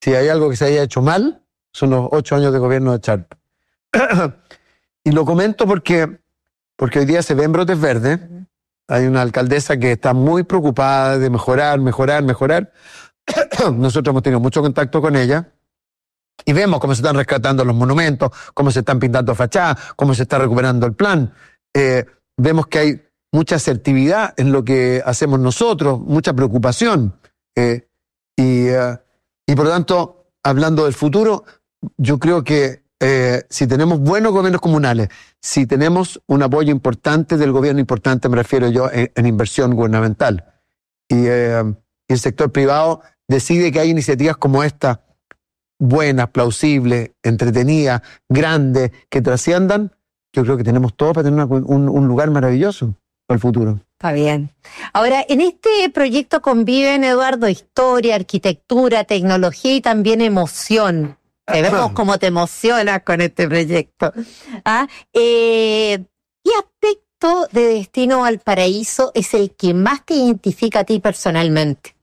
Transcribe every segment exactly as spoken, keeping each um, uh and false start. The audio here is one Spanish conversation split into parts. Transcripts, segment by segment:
Si hay algo que se haya hecho mal, son los ocho años de gobierno de Sharp. Y lo comento porque, porque hoy día se ven brotes verdes. Hay una alcaldesa que está muy preocupada de mejorar, mejorar, mejorar. Nosotros hemos tenido mucho contacto con ella y vemos cómo se están rescatando los monumentos, cómo se están pintando fachadas, cómo se está recuperando el plan. Eh, vemos que hay mucha asertividad en lo que hacemos nosotros, mucha preocupación. Eh, y, uh, y por lo tanto, hablando del futuro, yo creo que eh, si tenemos buenos gobiernos comunales, si tenemos un apoyo importante del gobierno, importante me refiero yo en, en inversión gubernamental, y, eh, y el sector privado decide que hay iniciativas como esta, buenas, plausibles, entretenidas, grandes, que trasciendan, yo creo que tenemos todo para tener una, un, un lugar maravilloso para el futuro. Está bien. Ahora, en este proyecto conviven, Eduardo, historia, arquitectura, tecnología y también emoción. Te vemos cómo te emocionas con este proyecto. ¿Ah? Eh, ¿Qué aspecto de Destino Valparaíso es el que más te identifica a ti personalmente?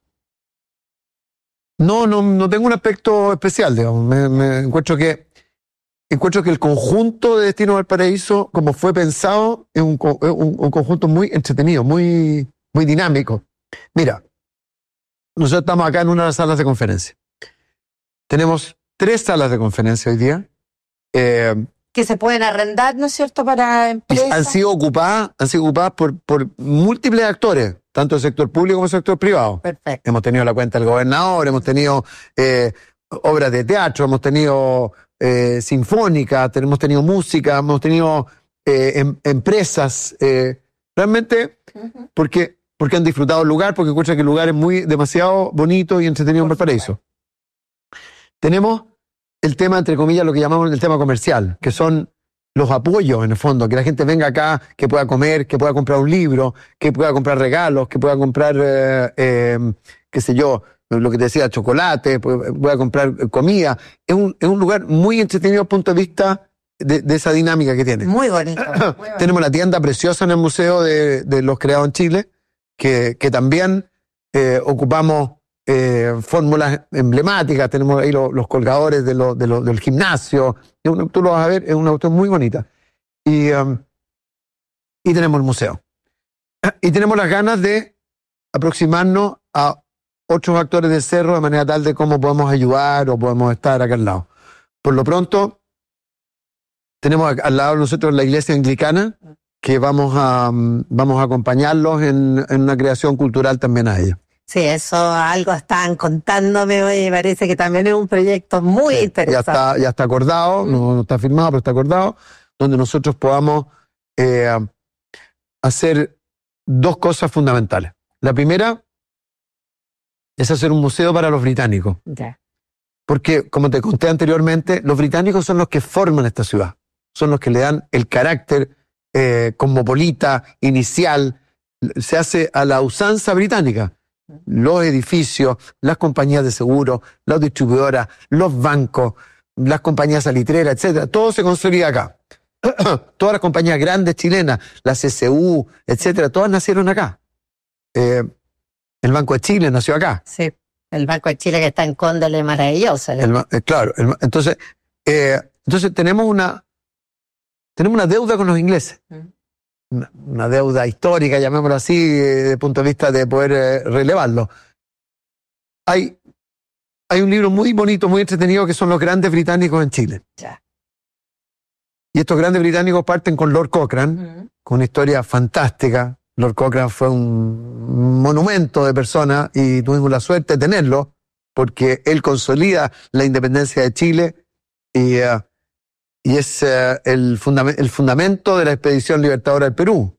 No, no, no tengo un aspecto especial, digamos. Me, me encuentro que encuentro que el conjunto de Destino Valparaíso, como fue pensado, es un, un, un conjunto muy entretenido, muy, muy dinámico. Mira, nosotros estamos acá en una de las salas de conferencia. Tenemos tres salas de conferencia hoy día. Eh, que se pueden arrendar, ¿no es cierto?, para empresas. Han sido ocupadas, han sido ocupadas por, por múltiples actores, tanto del sector público como del sector privado. Perfecto. Hemos tenido la cuenta del gobernador, hemos tenido eh, obras de teatro, hemos tenido eh, sinfónica, hemos tenido música, hemos tenido eh, em, empresas, eh, realmente, uh-huh. porque, porque han disfrutado el lugar, porque encuentran que el lugar es muy demasiado bonito y entretenido en Valparaíso. Tenemos el tema, entre comillas, lo que llamamos el tema comercial, que son los apoyos, en el fondo, que la gente venga acá, que pueda comer, que pueda comprar un libro, que pueda comprar regalos, que pueda comprar, eh, eh, qué sé yo, lo que te decía, chocolate, pueda comprar comida. Es un, es un lugar muy entretenido desde el punto de vista de, de esa dinámica que tiene. Muy bonito. Muy bonito. Tenemos la tienda preciosa en el Museo de, de los Creados en Chile, que, que también eh, ocupamos Eh, fórmulas emblemáticas, tenemos ahí los, los colgadores de lo, de lo, del gimnasio, una, tú lo vas a ver, es una cuestión muy bonita. Y, um, y tenemos el museo. Y tenemos las ganas de aproximarnos a otros actores del cerro de manera tal de cómo podemos ayudar o podemos estar acá al lado. Por lo pronto, tenemos al lado de nosotros la iglesia anglicana, que vamos a, um, vamos a acompañarlos en, en una creación cultural también a ella. Sí, eso algo estaban contándome hoy, me parece que también es un proyecto muy sí, interesante. Ya está, ya está acordado, no, no está firmado, pero está acordado, donde nosotros podamos eh, hacer dos cosas fundamentales. La primera es hacer un museo para los británicos. Ya. Porque, como te conté anteriormente, los británicos son los que forman esta ciudad, son los que le dan el carácter eh, cosmopolita, inicial, se hace a la usanza británica. Los edificios, las compañías de seguro, las distribuidoras, los bancos, las compañías salitreras, etcétera, todo se consolida acá. Todas las compañías grandes chilenas, la C C U, etcétera, todas nacieron acá. Eh, el Banco de Chile nació acá. Sí, el Banco de Chile que está en Cóndole, maravilloso. El, eh, claro, el, entonces, eh, entonces tenemos una, tenemos una deuda con los ingleses. Mm. Una, una deuda histórica, llamémoslo así, desde el punto de vista de poder eh, relevarlo. Hay, hay un libro muy bonito, muy entretenido, que son los grandes británicos en Chile. Ya. Y estos grandes británicos parten con Lord Cochrane, uh-huh. con una historia fantástica. Lord Cochrane fue un monumento de persona y tuvimos la suerte de tenerlo, porque él consolida la independencia de Chile y... Uh, y es uh, el, fundament- el fundamento de la expedición libertadora del Perú.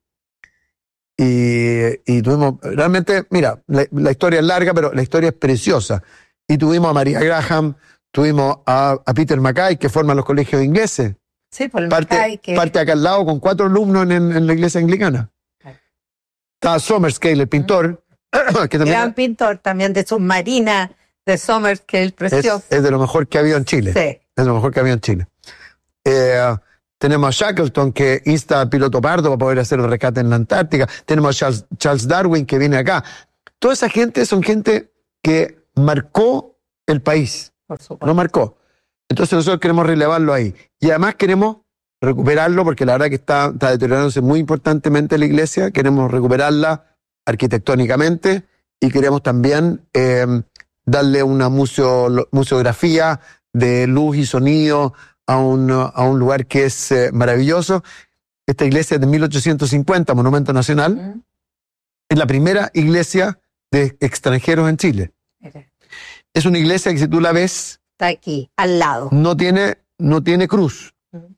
Y, y tuvimos, realmente, mira, la, la historia es larga, pero la historia es preciosa. Y tuvimos a María Graham, tuvimos a, a Peter Mackay, que forman los colegios ingleses. Sí, por el parte, Mackay. Que... parte acá al lado con cuatro alumnos en, en, en la iglesia anglicana. Okay. Está Somerscale, el pintor. Uh-huh. que también, gran pintor también de submarina, de Somerscale, precioso. Es, es de lo mejor que ha habido en Chile. Sí. Es de lo mejor que ha habido en Chile. Eh, tenemos a Shackleton, que insta al piloto Pardo para poder hacer el rescate en la Antártica. Tenemos a Charles, Charles Darwin, que viene acá. Toda esa gente son gente que marcó el país. Por supuesto. Nos marcó. Entonces nosotros queremos relevarlo ahí. Y además queremos recuperarlo, porque la verdad que está, está deteriorándose muy importantemente la iglesia. Queremos recuperarla arquitectónicamente y queremos también eh, darle una museo, museografía de luz y sonido a un, a un lugar que es eh, maravilloso. Esta iglesia es de mil ochocientos cincuenta, Monumento Nacional. Uh-huh. Es la primera iglesia de extranjeros en Chile. Uh-huh. Es una iglesia que si tú la ves... Está aquí, al lado. No tiene, no tiene cruz. Uh-huh.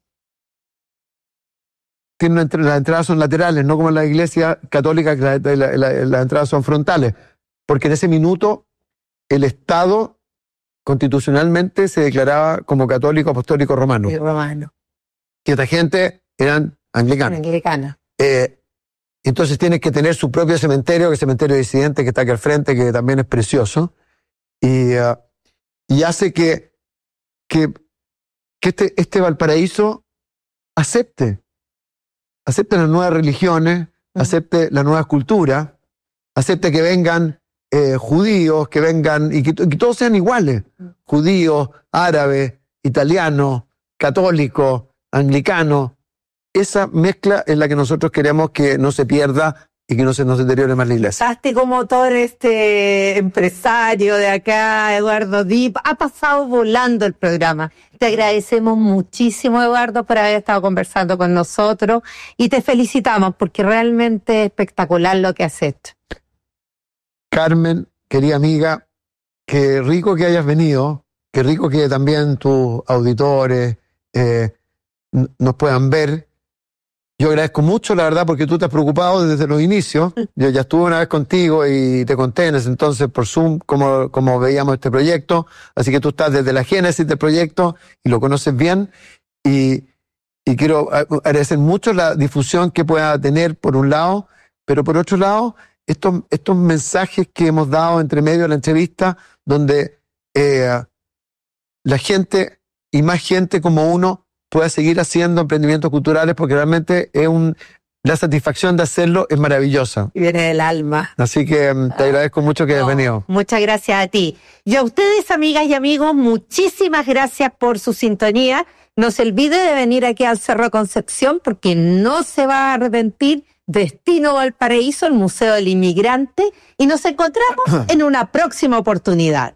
Tiene una, las entradas son laterales, no como en la iglesia católica que la, la, la, las entradas son frontales. Porque en ese minuto el Estado constitucionalmente se declaraba como católico apostólico romano. Y romano. Y esta gente eran anglicanos. Anglicana. Eh, entonces tienes que tener su propio cementerio, que es el cementerio disidente que está aquí al frente, que también es precioso. Y, uh, y hace que, que, que este, este Valparaíso acepte. Acepte las nuevas religiones, uh-huh. acepte las nuevas culturas, acepte que vengan eh, judíos, que vengan, y que, que todos sean iguales. Uh-huh. Judíos, árabes, italianos, católicos, anglicanos. Esa mezcla es la que nosotros queremos que no se pierda y que no se nos deteriore más la iglesia. Pasaste como todo este empresario de acá, Eduardo Dip. Ha pasado volando el programa. Te agradecemos muchísimo, Eduardo, por haber estado conversando con nosotros y te felicitamos porque realmente es espectacular lo que has hecho. Carmen, querida amiga, qué rico que hayas venido, qué rico que también tus auditores eh, nos puedan ver. Yo agradezco mucho, la verdad, porque tú te has preocupado desde los inicios. Yo ya estuve una vez contigo y te conté en ese entonces por Zoom cómo, cómo veíamos este proyecto. Así que tú estás desde la génesis del proyecto y lo conoces bien. Y, y quiero agradecer mucho la difusión que pueda tener, por un lado, pero por otro lado, estos, estos mensajes que hemos dado entre medio de la entrevista, donde eh, la gente y más gente como uno pueda seguir haciendo emprendimientos culturales, porque realmente es un, la satisfacción de hacerlo es maravillosa. Y viene del alma. Así que um, te agradezco mucho que hayas oh, venido. Muchas gracias a ti. Y a ustedes, amigas y amigos, muchísimas gracias por su sintonía. No se olvide de venir aquí al Cerro Concepción, porque no se va a arrepentir. Destino Valparaíso, el Museo del Inmigrante, y nos encontramos en una próxima oportunidad.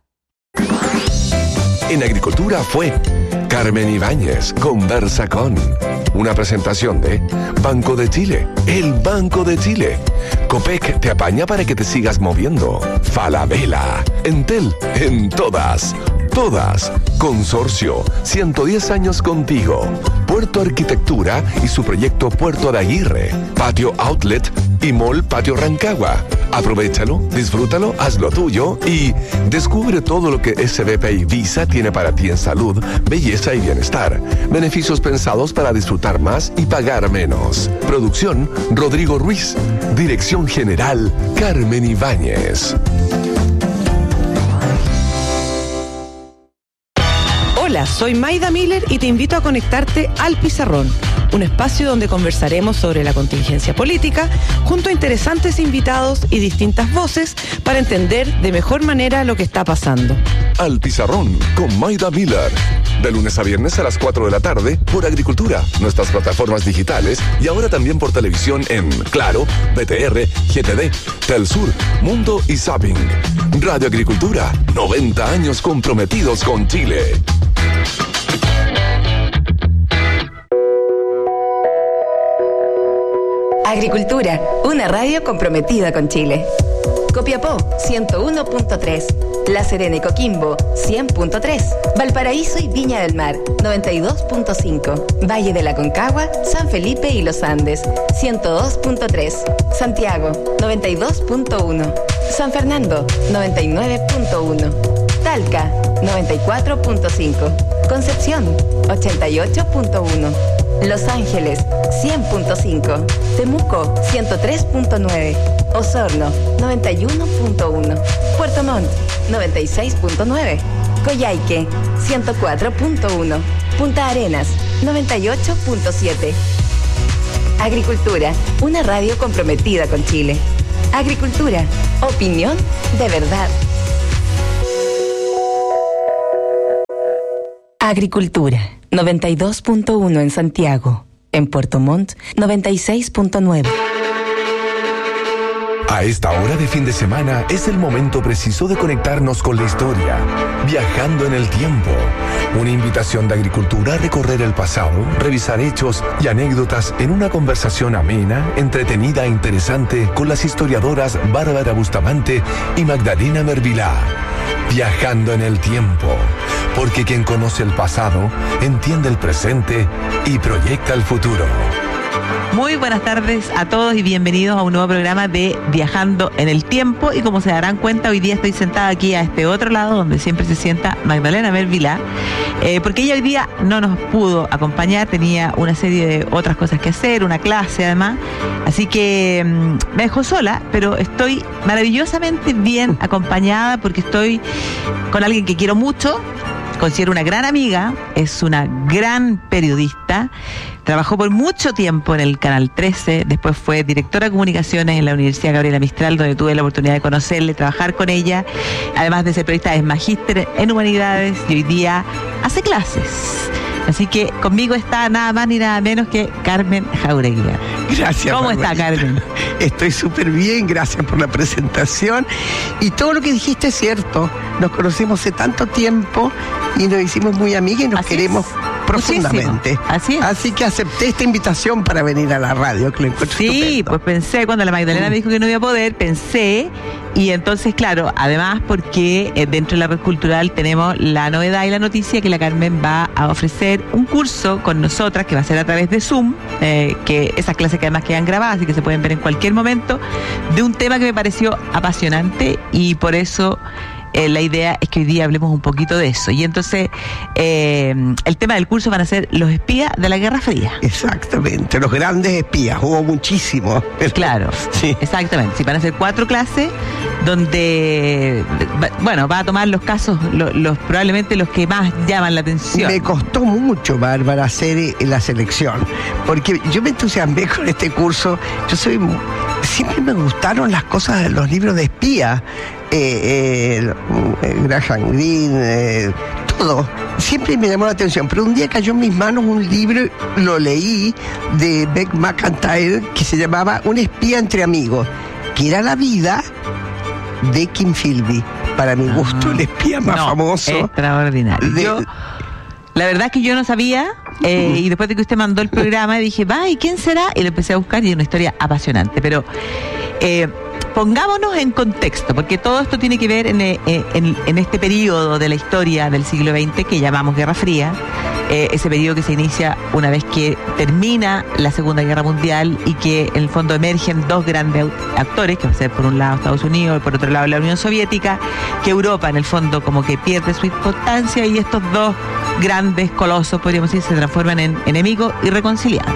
En Agricultura fue Carmen Ibáñez conversa con una presentación de Banco de Chile, el Banco de Chile. Copec te apaña para que te sigas moviendo. Falabella, Entel, en todas, todas. Consorcio, ciento diez años contigo. Puerto Arquitectura y su proyecto Puerto de Aguirre. Patio Outlet y Mall Patio Rancagua. Aprovéchalo, disfrútalo, hazlo tuyo y descubre todo lo que S B P y Visa tiene para ti en salud, belleza y bienestar. Beneficios pensados para disfrutar más y pagar menos. Producción Rodrigo Ruiz. Dirección General Carmen Ibáñez. Hola, soy Maida Miller y te invito a conectarte al Pizarrón, un espacio donde conversaremos sobre la contingencia política junto a interesantes invitados y distintas voces para entender de mejor manera lo que está pasando. Al Pizarrón con Maida Miller, de lunes a viernes a las cuatro de la tarde por Agricultura, nuestras plataformas digitales y ahora también por televisión en Claro, B T R, G T D, Telsur, Mundo y Zapping. Radio Agricultura, noventa años comprometidos con Chile. Agricultura, una radio comprometida con Chile. Copiapó, ciento uno punto tres. La Serena y Coquimbo, cien punto tres. Valparaíso y Viña del Mar, noventa y dos punto cinco. Valle de la Concagua, San Felipe y Los Andes, ciento dos punto tres. Santiago, noventa y dos punto uno. San Fernando, noventa y nueve punto uno. Talca, noventa y cuatro punto cinco. Concepción, ochenta y ocho punto uno. Los Ángeles, cien punto cinco. Temuco, ciento tres punto nueve. Osorno, noventa y uno punto uno. Puerto Montt, noventa y seis punto nueve. Coyhaique, ciento cuatro punto uno. Punta Arenas, noventa y ocho punto siete. Agricultura, una radio comprometida con Chile. Agricultura, opinión de verdad. Agricultura, noventa y dos punto uno en Santiago. En Puerto Montt, noventa y seis punto nueve. A esta hora de fin de semana es el momento preciso de conectarnos con la historia, viajando en el tiempo. Una invitación de Agricultura a recorrer el pasado, revisar hechos y anécdotas en una conversación amena, entretenida e interesante con las historiadoras Bárbara Bustamante y Magdalena Mervilá. Viajando en el tiempo, porque quien conoce el pasado entiende el presente y proyecta el futuro. Muy buenas tardes a todos y bienvenidos a un nuevo programa de Viajando en el Tiempo. Y como se darán cuenta, hoy día estoy sentada aquí a este otro lado donde siempre se sienta Magdalena Mervilá, eh, porque ella hoy día no nos pudo acompañar, tenía una serie de otras cosas que hacer, una clase además, así que mmm, me dejó sola, pero estoy maravillosamente bien acompañada porque estoy con alguien que quiero mucho, considero una gran amiga, es una gran periodista. Trabajó por mucho tiempo en el Canal trece, después fue directora de comunicaciones en la Universidad Gabriela Mistral, donde tuve la oportunidad de conocerle, trabajar con ella. Además de ser periodista, es magíster en humanidades y hoy día hace clases. Así que conmigo está nada más ni nada menos que Carmen Jauregui. Gracias. ¿Cómo Bárbara. está, Carmen? Estoy súper bien, gracias por la presentación. Y todo lo que dijiste es cierto. Nos conocemos hace tanto tiempo y nos hicimos muy amigas y nos Así queremos es. profundamente. Muchísimo. Así es. Así que acepté esta invitación para venir a la radio, que lo encuentro Sí, estupendo. pues pensé, cuando la Magdalena Mm. me dijo que no iba a poder, pensé, y entonces, claro, además porque eh, dentro de la red cultural tenemos la novedad y la noticia que la Carmen va a ofrecer un curso con nosotras, que va a ser a través de Zoom, eh, que esas clases que además quedan grabadas y que se pueden ver en cualquier momento, de un tema que me pareció apasionante y por eso... Eh, la idea es que hoy día hablemos un poquito de eso. Y entonces, eh, el tema del curso van a ser los espías de la Guerra Fría. Exactamente, los grandes espías, hubo muchísimos. pero- Claro, Sí. exactamente. Sí, van a ser cuatro clases donde, bueno, va a tomar los casos, los, los probablemente los que más llaman la atención. Me costó mucho, Bárbara, hacer eh, la selección, porque yo me entusiasmé con este curso. Yo soy, mu- siempre me gustaron las cosas de los libros de espía, eh, eh, eh, Graham Greene, eh, todo. Siempre me llamó la atención, pero un día cayó en mis manos un libro, lo leí, de Beck McIntyre, que se llamaba Un espía entre amigos, que era la vida de Kim Philby. Para mi gusto, el espía más No, famoso. extraordinario. de- Yo, la verdad es que yo no sabía, eh, y después de que usted mandó el programa, dije, va, ¿y quién será? Y lo empecé a buscar y es una historia apasionante. Pero eh, pongámonos en contexto, porque todo esto tiene que ver en, eh, en, en este periodo de la historia del siglo veinte que llamamos Guerra Fría, eh, ese periodo que se inicia una vez que termina la Segunda Guerra Mundial y que en el fondo emergen dos grandes actores, que va a ser por un lado Estados Unidos y por otro lado la Unión Soviética, que Europa en el fondo como que pierde su importancia y estos dos grandes colosos, podríamos decir, se transforman en enemigos irreconciliables.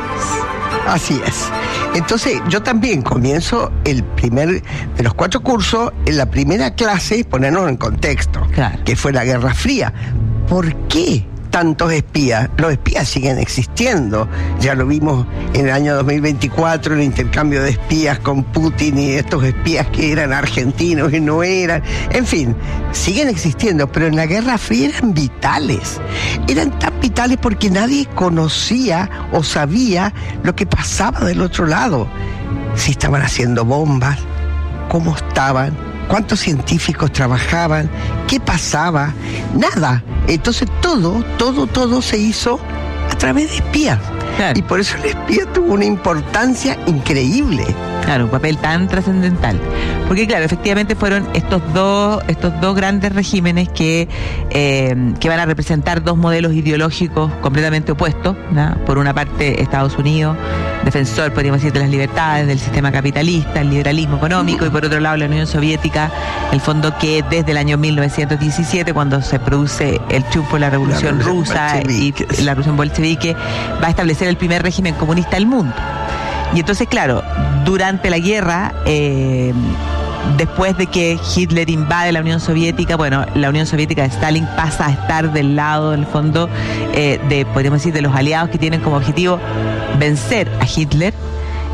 Así es. Entonces, yo también comienzo el primer de los cuatro cursos, en la primera clase, ponernos en contexto, Claro. que fue la Guerra Fría. ¿Por qué tantos espías? Los espías siguen existiendo. Ya lo vimos en el año dos mil veinticuatro, el intercambio de espías con Putin y estos espías que eran argentinos y no eran. En fin, siguen existiendo, pero en la Guerra Fría eran vitales. Eran tan vitales porque nadie conocía o sabía lo que pasaba del otro lado. Si estaban haciendo bombas, cómo estaban, cuántos científicos trabajaban, qué pasaba, nada. Entonces todo, todo, todo se hizo a través de espías. Claro. Y por eso el espía tuvo una importancia increíble. Claro, un papel tan trascendental. Porque claro, efectivamente fueron estos dos, estos dos grandes regímenes que, eh, que van a representar dos modelos ideológicos completamente opuestos, ¿no? Por una parte Estados Unidos, defensor, podríamos decir, de las libertades, del sistema capitalista, el liberalismo económico, y por otro lado la Unión Soviética, el fondo que desde el año mil novecientos diecisiete, cuando se produce el triunfo de la Revolución La Revolución Rusa y bolchevique. la Revolución bolchevique, va a establecer el primer régimen comunista del mundo. Y entonces, claro, durante la guerra, eh, después de que Hitler invade la Unión Soviética, bueno, la Unión Soviética de Stalin pasa a estar del lado, en el fondo, eh, de, podríamos decir, de los aliados que tienen como objetivo vencer a Hitler.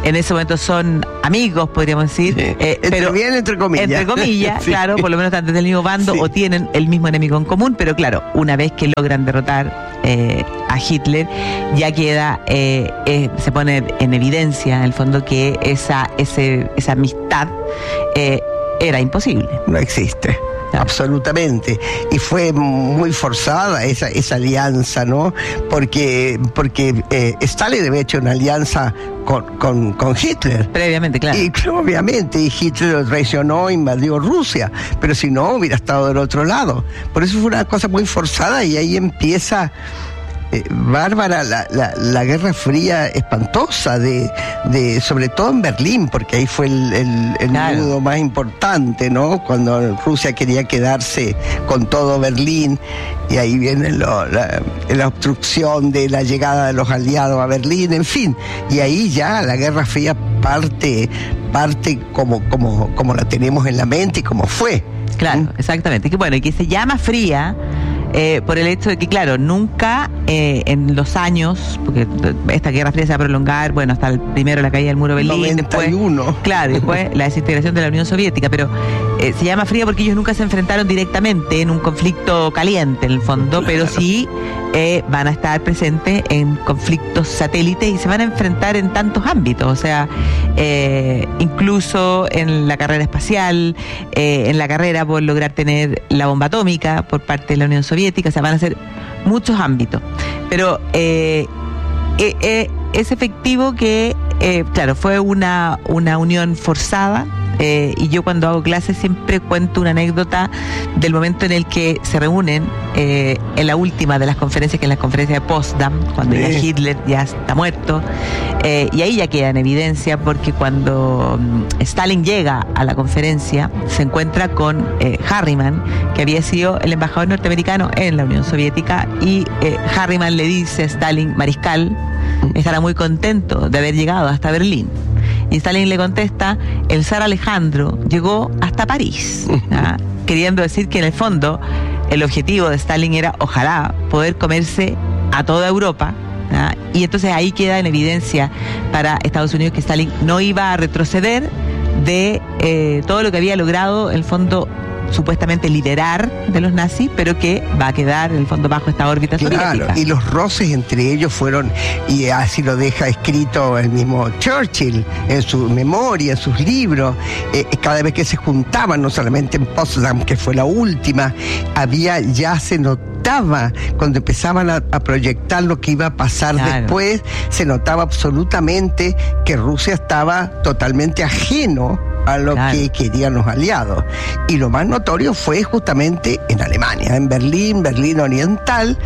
en ese momento son amigos, podríamos decir. Sí. Eh, entre pero bien, entre comillas. Entre comillas, Sí. claro, por lo menos están desde el mismo bando Sí. o tienen el mismo enemigo en común, pero claro, una vez que logran derrotar eh, a Hitler, ya queda, eh, eh, se pone en evidencia, en el fondo, que esa, ese, esa amistad eh, era imposible. No existe. Claro. Absolutamente. Y fue muy forzada esa, esa alianza, ¿no? Porque, porque eh, Stalin había hecho una alianza con, con, con Hitler. Previamente, claro. Y obviamente, y Hitler lo traicionó, invadió Rusia, pero si no, hubiera estado del otro lado. Por eso fue una cosa muy forzada y ahí empieza... Eh, bárbara la, la, la Guerra Fría espantosa, de, de sobre todo en Berlín, porque ahí fue el, el, el Claro. nudo más importante, ¿no? Cuando Rusia quería quedarse con todo Berlín, y ahí viene lo, la, la obstrucción de la llegada de los aliados a Berlín, en fin, y ahí ya la Guerra Fría parte, parte como, como, como la tenemos en la mente y como fue. Claro, ¿Mm? exactamente. Que bueno, y que se llama fría eh, por el hecho de que, claro, nunca eh, en los años, porque esta Guerra Fría se va a prolongar, bueno, hasta el primero la caída del muro de Berlín, noventa y uno. después, claro, después la desintegración de la Unión Soviética, pero eh, se llama fría porque ellos nunca se enfrentaron directamente en un conflicto caliente, en el fondo, Claro. pero sí eh, van a estar presentes en conflictos satélites y se van a enfrentar en tantos ámbitos, o sea, eh, incluso en la carrera espacial, eh, en la carrera por lograr tener la bomba atómica por parte de la Unión Soviética, o sea, van a ser muchos ámbitos. Pero eh, eh, eh, es efectivo que, eh, claro, fue una, una unión forzada. Eh, y yo cuando hago clases siempre cuento una anécdota del momento en el que se reúnen eh, en la última de las conferencias, que es la conferencia de Potsdam, cuando Sí. ya Hitler ya está muerto, eh, y ahí ya queda en evidencia porque cuando um, Stalin llega a la conferencia se encuentra con eh, Harriman, que había sido el embajador norteamericano en la Unión Soviética, y eh, Harriman le dice a Stalin: Mariscal, estará muy contento de haber llegado hasta Berlín. Y Stalin le contesta: el zar Alejandro llegó hasta París, ¿ah? Queriendo decir que en el fondo el objetivo de Stalin era, ojalá, poder comerse a toda Europa, ¿ah? Y entonces ahí queda en evidencia para Estados Unidos que Stalin no iba a retroceder de eh, todo lo que había logrado, en el fondo, supuestamente liberar de los nazis, pero que va a quedar en el fondo bajo esta órbita Claro, soviética. y los roces entre ellos fueron, y así lo deja escrito el mismo Churchill en su memoria, en sus libros, eh, cada vez que se juntaban, no solamente en Potsdam, que fue la última, había, ya se notaba, cuando empezaban a, a proyectar lo que iba a pasar Claro. después, se notaba absolutamente que Rusia estaba totalmente ajeno a lo Claro. que querían los aliados. Y lo más notorio fue justamente en Alemania, en Berlín, Berlín Oriental,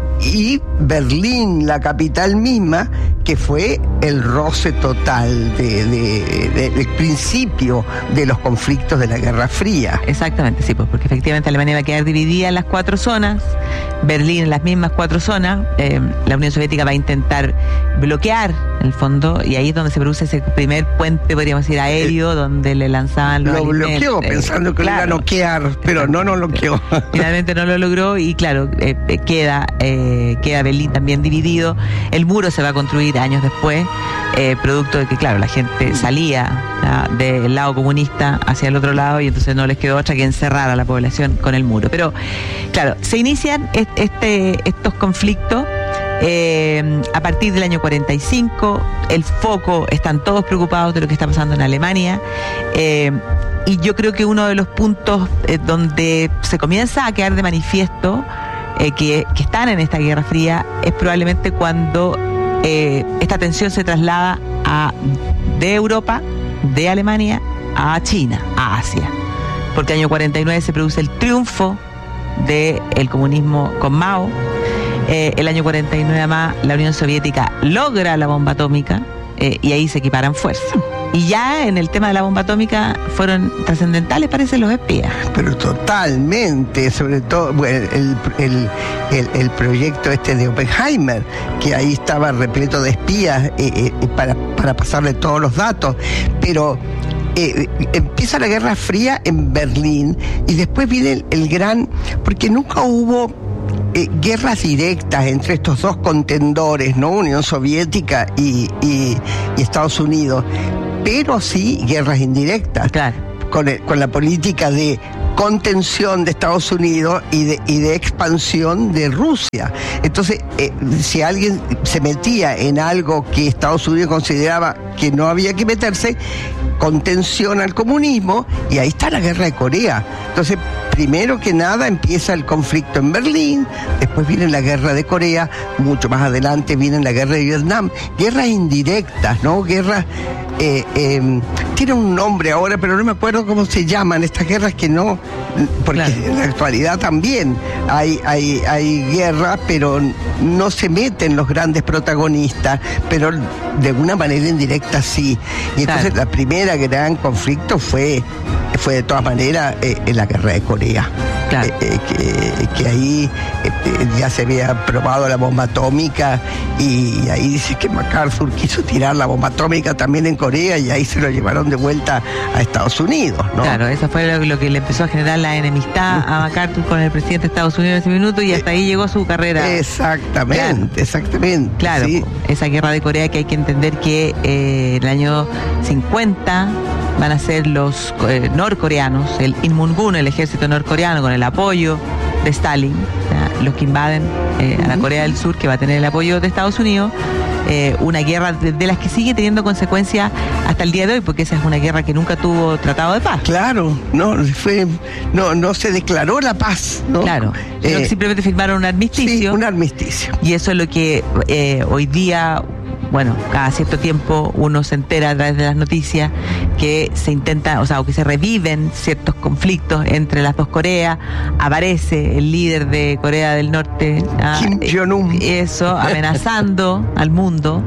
y Berlín, la capital misma, que fue el roce total de, de, de, del principio de los conflictos de la Guerra Fría. Exactamente, sí, pues porque efectivamente Alemania va a quedar dividida en las cuatro zonas, Berlín en las mismas cuatro zonas, eh, la Unión Soviética va a intentar bloquear el fondo, y ahí es donde se produce ese primer puente, podríamos decir, aéreo, donde le lanzaban los Lo alimentos. bloqueó Eh, pensando que claro. lo iba a noquear, pero no, no bloqueó. Finalmente no lo logró y claro, eh, eh, queda, eh, queda Berlín también dividido. El muro se va a construir años después, eh, producto de que, claro, la gente salía ¿ah? del lado comunista hacia el otro lado y entonces no les quedó otra que encerrar a la población con el muro. Pero, claro, se inician este, estos conflictos eh, a partir del año cuarenta y cinco. El foco, están todos preocupados de lo que está pasando en Alemania. Eh, y yo creo que uno de los puntos eh, donde se comienza a quedar de manifiesto eh, que, que están en esta Guerra Fría es probablemente cuando eh, esta tensión se traslada a, de Europa, de Alemania, a China, a Asia. Porque el año cuarenta y nueve se produce el triunfo del comunismo con Mao. Eh, el año cuarenta y nueve más la Unión Soviética logra la bomba atómica eh, y ahí se equiparan fuerzas. Y ya en el tema de la bomba atómica fueron trascendentales, parecen los espías. Pero totalmente, sobre todo bueno, el, el, el, el proyecto este de Oppenheimer, que ahí estaba repleto de espías eh, eh, para, para pasarle todos los datos, pero eh, empieza la Guerra Fría en Berlín y después viene el, el gran, porque nunca hubo eh, guerras directas entre estos dos contendores, ¿no? Unión Soviética y, y, y Estados Unidos, pero sí guerras indirectas. Claro. Con, el, con la política de contención de Estados Unidos y de, y de expansión de Rusia. Entonces, eh, si alguien se metía en algo que Estados Unidos consideraba que no había que meterse, contención al comunismo, y ahí está la guerra de Corea. Entonces, primero que nada empieza el conflicto en Berlín, después viene la guerra de Corea, mucho más adelante viene la guerra de Vietnam, guerras indirectas, ¿no? Guerras, eh, eh, tiene un nombre ahora, pero no me acuerdo cómo se llaman, estas guerras que no, porque claro, en la actualidad también hay, hay, hay guerras, pero no se meten los grandes protagonistas, pero de alguna manera indirecta sí. Y entonces claro, la primera gran conflicto fue, fue de todas maneras eh, en la guerra de Corea. Claro. Eh, eh, que, que ahí eh, ya se había probado la bomba atómica, y ahí dice que MacArthur quiso tirar la bomba atómica también en Corea, y ahí se lo llevaron de vuelta a Estados Unidos, ¿no? Claro, eso fue lo, lo que le empezó a generar la enemistad a MacArthur con el presidente de Estados Unidos en ese minuto, y hasta ahí llegó su carrera. Exactamente, claro, exactamente. Claro, sí, esa guerra de Corea, que hay que entender que eh, el año cincuenta van a ser los eh, norcoreanos, el Inmungun, el ejército norcoreano, con el apoyo de Stalin, ¿ya? Los que invaden eh, a la Corea del Sur, que va a tener el apoyo de Estados Unidos. Eh, una guerra de, de las que sigue teniendo consecuencias hasta el día de hoy, porque esa es una guerra que nunca tuvo tratado de paz. Claro, no fue, no, no se declaró la paz, ¿no? Claro, sino eh, que simplemente firmaron un armisticio. Sí, un armisticio. Y eso es lo que eh, hoy día, bueno, cada cierto tiempo uno se entera a través de las noticias que se intenta, o sea, o que se reviven ciertos conflictos entre las dos Coreas. Aparece el líder de Corea del Norte, Kim ah, Jong-un, eso, amenazando al mundo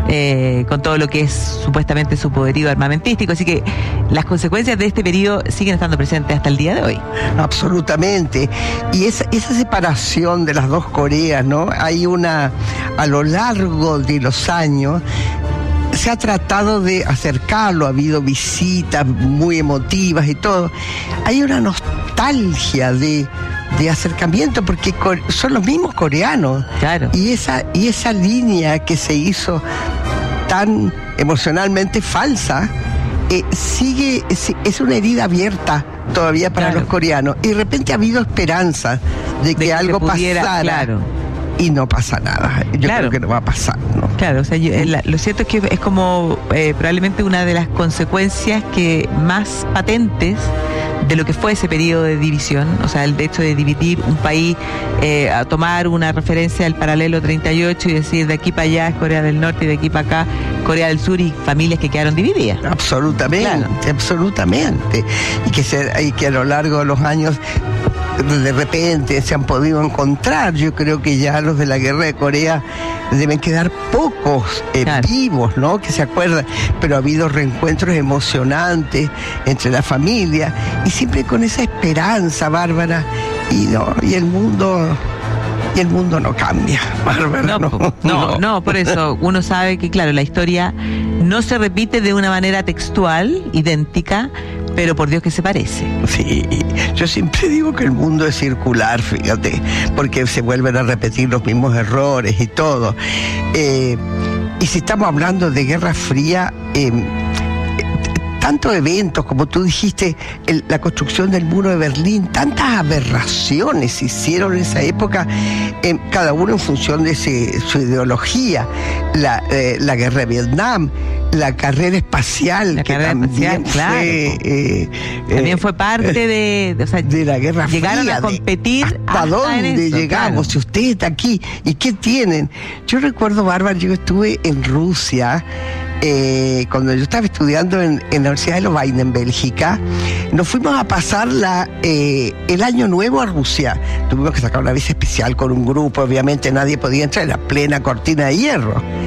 eh, con todo lo que es supuestamente su poderío armamentístico. Así que las consecuencias de este periodo siguen estando presentes hasta el día de hoy. Absolutamente. Y esa, esa separación de las dos Coreas, ¿no? Hay una, a lo largo de los años, se ha tratado de acercarlo, ha habido visitas muy emotivas y todo. Hay una nostalgia de, de acercamiento, porque son los mismos coreanos. Claro. Y esa, y esa línea que se hizo tan emocionalmente falsa, eh, sigue, es una herida abierta todavía para claro, los coreanos. Y de repente ha habido esperanza de que, de que algo pudiera, pasara. Claro. Y no pasa nada. Yo claro, creo que no va a pasar, ¿no? Claro, o sea, yo, la, lo cierto es que es como eh, probablemente una de las consecuencias que más patentes de lo que fue ese periodo de división, o sea, el hecho de dividir un país, eh, a tomar una referencia al paralelo treinta y ocho y decir de aquí para allá es Corea del Norte y de aquí para acá Corea del Sur, y familias que quedaron divididas. Absolutamente, claro, absolutamente. Y que, se, y que a lo largo de los años de repente se han podido encontrar. Yo creo que ya los de la guerra de Corea deben quedar pocos eh, claro, vivos, ¿no? Que se acuerdan, pero ha habido reencuentros emocionantes entre la familia, y siempre con esa esperanza, Bárbara, y no, y el mundo y el mundo no cambia, Bárbara. No, no, no, no, por eso uno sabe que, claro, la historia no se repite de una manera textual, idéntica, pero por Dios que se parece. Sí, yo siempre digo que el mundo es circular, fíjate, porque se vuelven a repetir los mismos errores y todo. Eh, y si estamos hablando de Guerra Fría, eh, tantos eventos, como tú dijiste, el, la construcción del muro de Berlín, tantas aberraciones se hicieron en esa época, eh, cada uno en función de ese, su ideología. La, eh, la guerra de Vietnam, la carrera espacial, la que carrera también espacial, fue, claro, eh, también eh, fue parte de, de, o sea, de la Guerra Fría. Llegaron a competir. ¿Hasta dónde eso, llegamos? Claro. Si usted está aquí, ¿y qué tienen? Yo recuerdo, Bárbara, yo estuve en Rusia. Eh, cuando yo estaba estudiando en, en la Universidad de Lovaina, en Bélgica, nos fuimos a pasar la, eh, el año nuevo a Rusia. Tuvimos que sacar una visa especial con un grupo, obviamente nadie podía entrar, era plena cortina de hierro.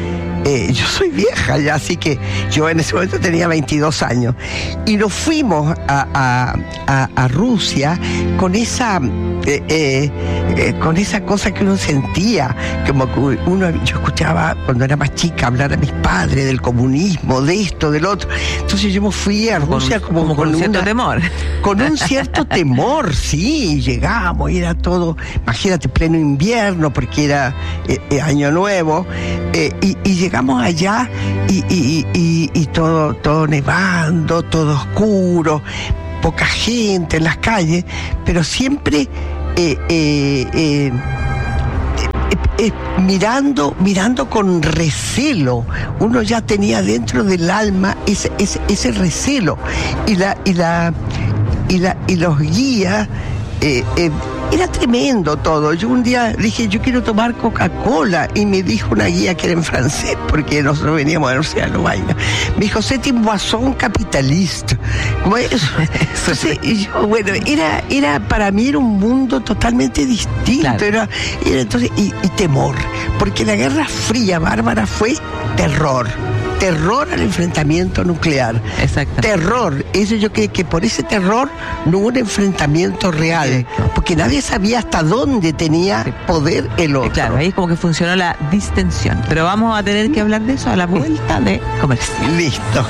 eh, yo soy vieja ya, así que yo en ese momento tenía veintidós años. Y nos fuimos a, a, a, a Rusia con esa, eh, eh, eh, con esa cosa que uno sentía, como que uno, yo escuchaba cuando era más chica hablar a mis padres del comunismo, de esto, del otro. Entonces yo me fui a Rusia con, como, como con, con un cierto una, temor. Con un cierto temor, sí, llegamos y era todo, imagínate, pleno invierno, porque era eh, eh, año nuevo, eh, y, y llegamos allá y, y, y, y todo, todo nevando, todo oscuro, poca gente en las calles, pero siempre eh, eh, eh, eh, eh, mirando, mirando con recelo. Uno ya tenía dentro del alma ese, ese, ese recelo, y la, y la, y la, y los guías. Eh, eh, era tremendo todo. Yo un día dije, yo quiero tomar Coca-Cola, y me dijo una guía que era en francés, porque nosotros veníamos de Océano Vaina. Me dijo, c'est une boisson capitaliste. Como eso. Entonces, y yo, bueno, era, era, para mí era un mundo totalmente distinto. Claro. Era, era entonces, y, y temor. Porque la Guerra Fría, Bárbara, fue terror. Terror al enfrentamiento nuclear. Exacto. Terror. Eso yo creo que por ese terror no hubo un enfrentamiento real. Exacto. Porque nadie sabía hasta dónde tenía sí. poder el otro. Claro, ahí es como que funcionó la distensión. Pero vamos a tener que hablar de eso a la vuelta de comercial. Listo.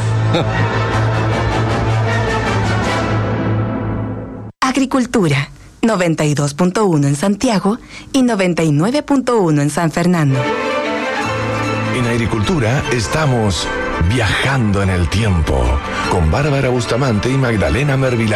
Agricultura. noventa y dos punto uno en Santiago y noventa y nueve punto uno en San Fernando. En Agricultura estamos viajando en el tiempo con Bárbara Bustamante y Magdalena Mervilá.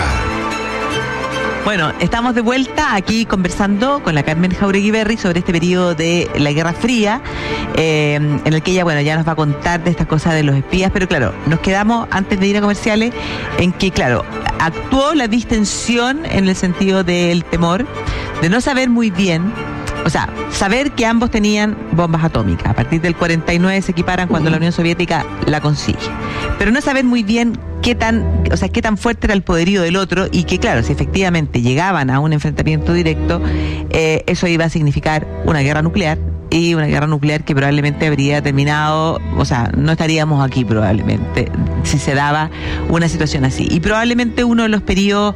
Bueno, estamos de vuelta aquí conversando con la Carmen Jauregui Berry sobre este periodo de la Guerra Fría, eh, en el que ella, bueno, ya nos va a contar de estas cosas de los espías, pero claro, nos quedamos antes de ir a comerciales en que, claro, actuó la distensión en el sentido del temor, de no saber muy bien. O sea, saber que ambos tenían bombas atómicas. A partir del cuarenta y nueve se equiparan cuando la Unión Soviética la consigue. Pero no saber muy bien qué tan, o sea, qué tan fuerte era el poderío del otro, y que, claro, si efectivamente llegaban a un enfrentamiento directo, eh, eso iba a significar una guerra nuclear, y una guerra nuclear que probablemente habría terminado, o sea, no estaríamos aquí probablemente si se daba una situación así. Y probablemente uno de los periodos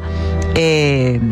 eh,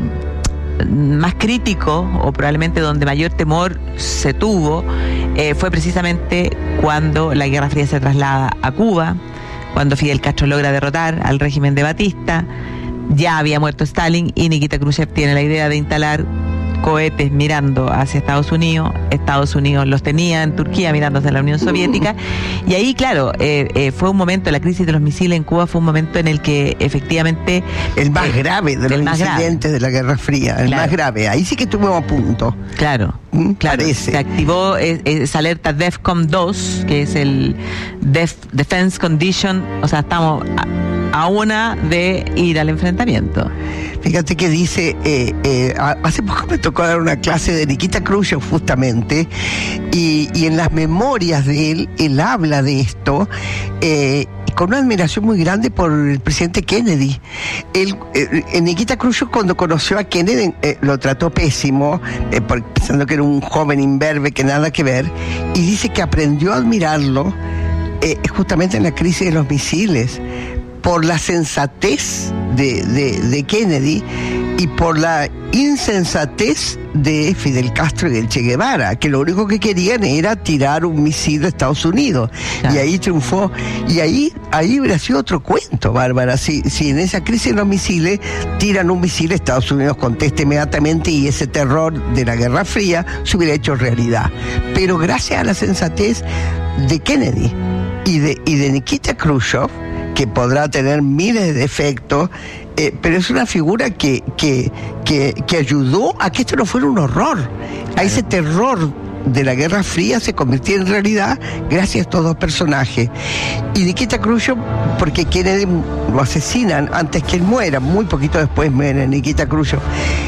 más crítico, o probablemente donde mayor temor se tuvo, eh, fue precisamente cuando la Guerra Fría se traslada a Cuba, cuando Fidel Castro logra derrotar al régimen de Batista. Ya había muerto Stalin y Nikita Khrushchev tiene la idea de instalar cohetes mirando hacia Estados Unidos. Estados Unidos los tenía en Turquía mirando hacia la Unión Soviética, y ahí, claro, eh, eh, fue un momento, la crisis de los misiles en Cuba fue un momento en el que efectivamente... El más eh, grave de los incidentes grave. de la Guerra Fría, el claro. más grave, ahí sí que estuvimos a punto. Claro, ¿Mm? claro, Parece. se activó eh, esa alerta DEFCON dos, que es el Def, Defense Condition, o sea, estamos a, a una de ir al enfrentamiento. Fíjate que dice, eh, eh, hace poco me tocó dar una clase de Nikita Khrushchev justamente, y, y en las memorias de él, él habla de esto, eh, con una admiración muy grande por el presidente Kennedy. Él, eh, Nikita Khrushchev, cuando conoció a Kennedy, eh, lo trató pésimo, eh, por, pensando que era un joven imberbe que nada que ver, y dice que aprendió a admirarlo eh, justamente en la crisis de los misiles, por la sensatez de, de, de Kennedy y por la insensatez de Fidel Castro y del Che Guevara, que lo único que querían era tirar un misil de Estados Unidos. Claro. Y ahí triunfó. Y ahí, ahí hubiera sido otro cuento, Bárbara. Si, si en esa crisis de los misiles tiran un misil, Estados Unidos contesta inmediatamente, y ese terror de la Guerra Fría se hubiera hecho realidad. Pero gracias a la sensatez de Kennedy y de, y de Nikita Khrushchev, que podrá tener miles de defectos, eh, pero es una figura que, que, que, que ayudó a que esto no fuera un horror. A ese terror de la Guerra Fría se convirtió en realidad gracias a estos dos personajes. Y Nikita Khrushchev, porque Kennedy lo asesinan antes que él muera, muy poquito después muere Nikita Khrushchev,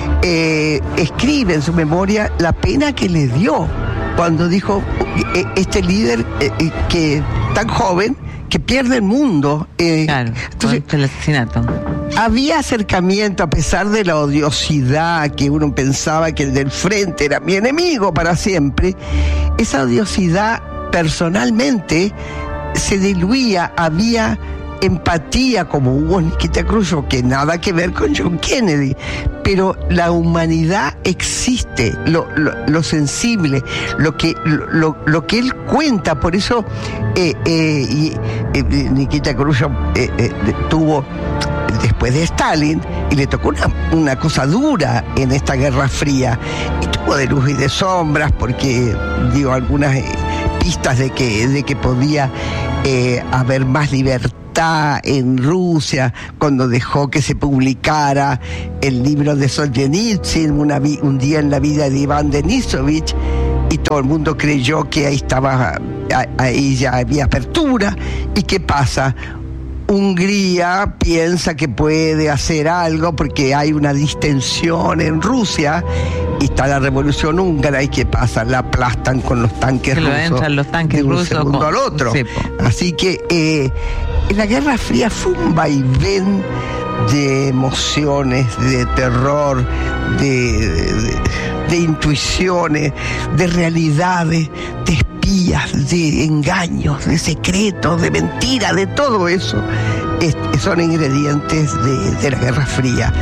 eh, escribe en su memoria la pena que le dio cuando dijo, este líder eh, que tan joven, que pierde el mundo. Eh, claro, entonces, el asesinato. Había acercamiento, a pesar de la odiosidad, que uno pensaba que el del frente era mi enemigo para siempre. Esa odiosidad personalmente se diluía, había empatía como hubo Nikita Khrushchev, que nada que ver con John Kennedy, pero la humanidad existe, lo, lo, lo sensible, lo que, lo, lo que él cuenta, por eso eh, eh, y, eh, Nikita Khrushchev eh, eh, tuvo después de Stalin, y le tocó una, una cosa dura en esta Guerra Fría, y tuvo de luz y de sombras, porque dio algunas eh, pistas de que, de que podía eh, haber más libertad en Rusia, cuando dejó que se publicara el libro de Solzhenitsyn, una vi, un día en la vida de Iván Denisovich, y todo el mundo creyó que ahí estaba, ahí ya había apertura. ¿Y qué pasa? Hungría piensa que puede hacer algo porque hay una distensión en Rusia, y está la revolución húngara, y ¿qué pasa? La aplastan con los tanques que rusos. Lo entran los tanques de un rusos segundo con... al otro. Sí, así que eh, la Guerra Fría fue un vaivén de emociones, de terror, de, de, de intuiciones, de realidades, de espías, de engaños, de secretos, de mentiras, de todo eso. Es, son ingredientes de, de la Guerra Fría.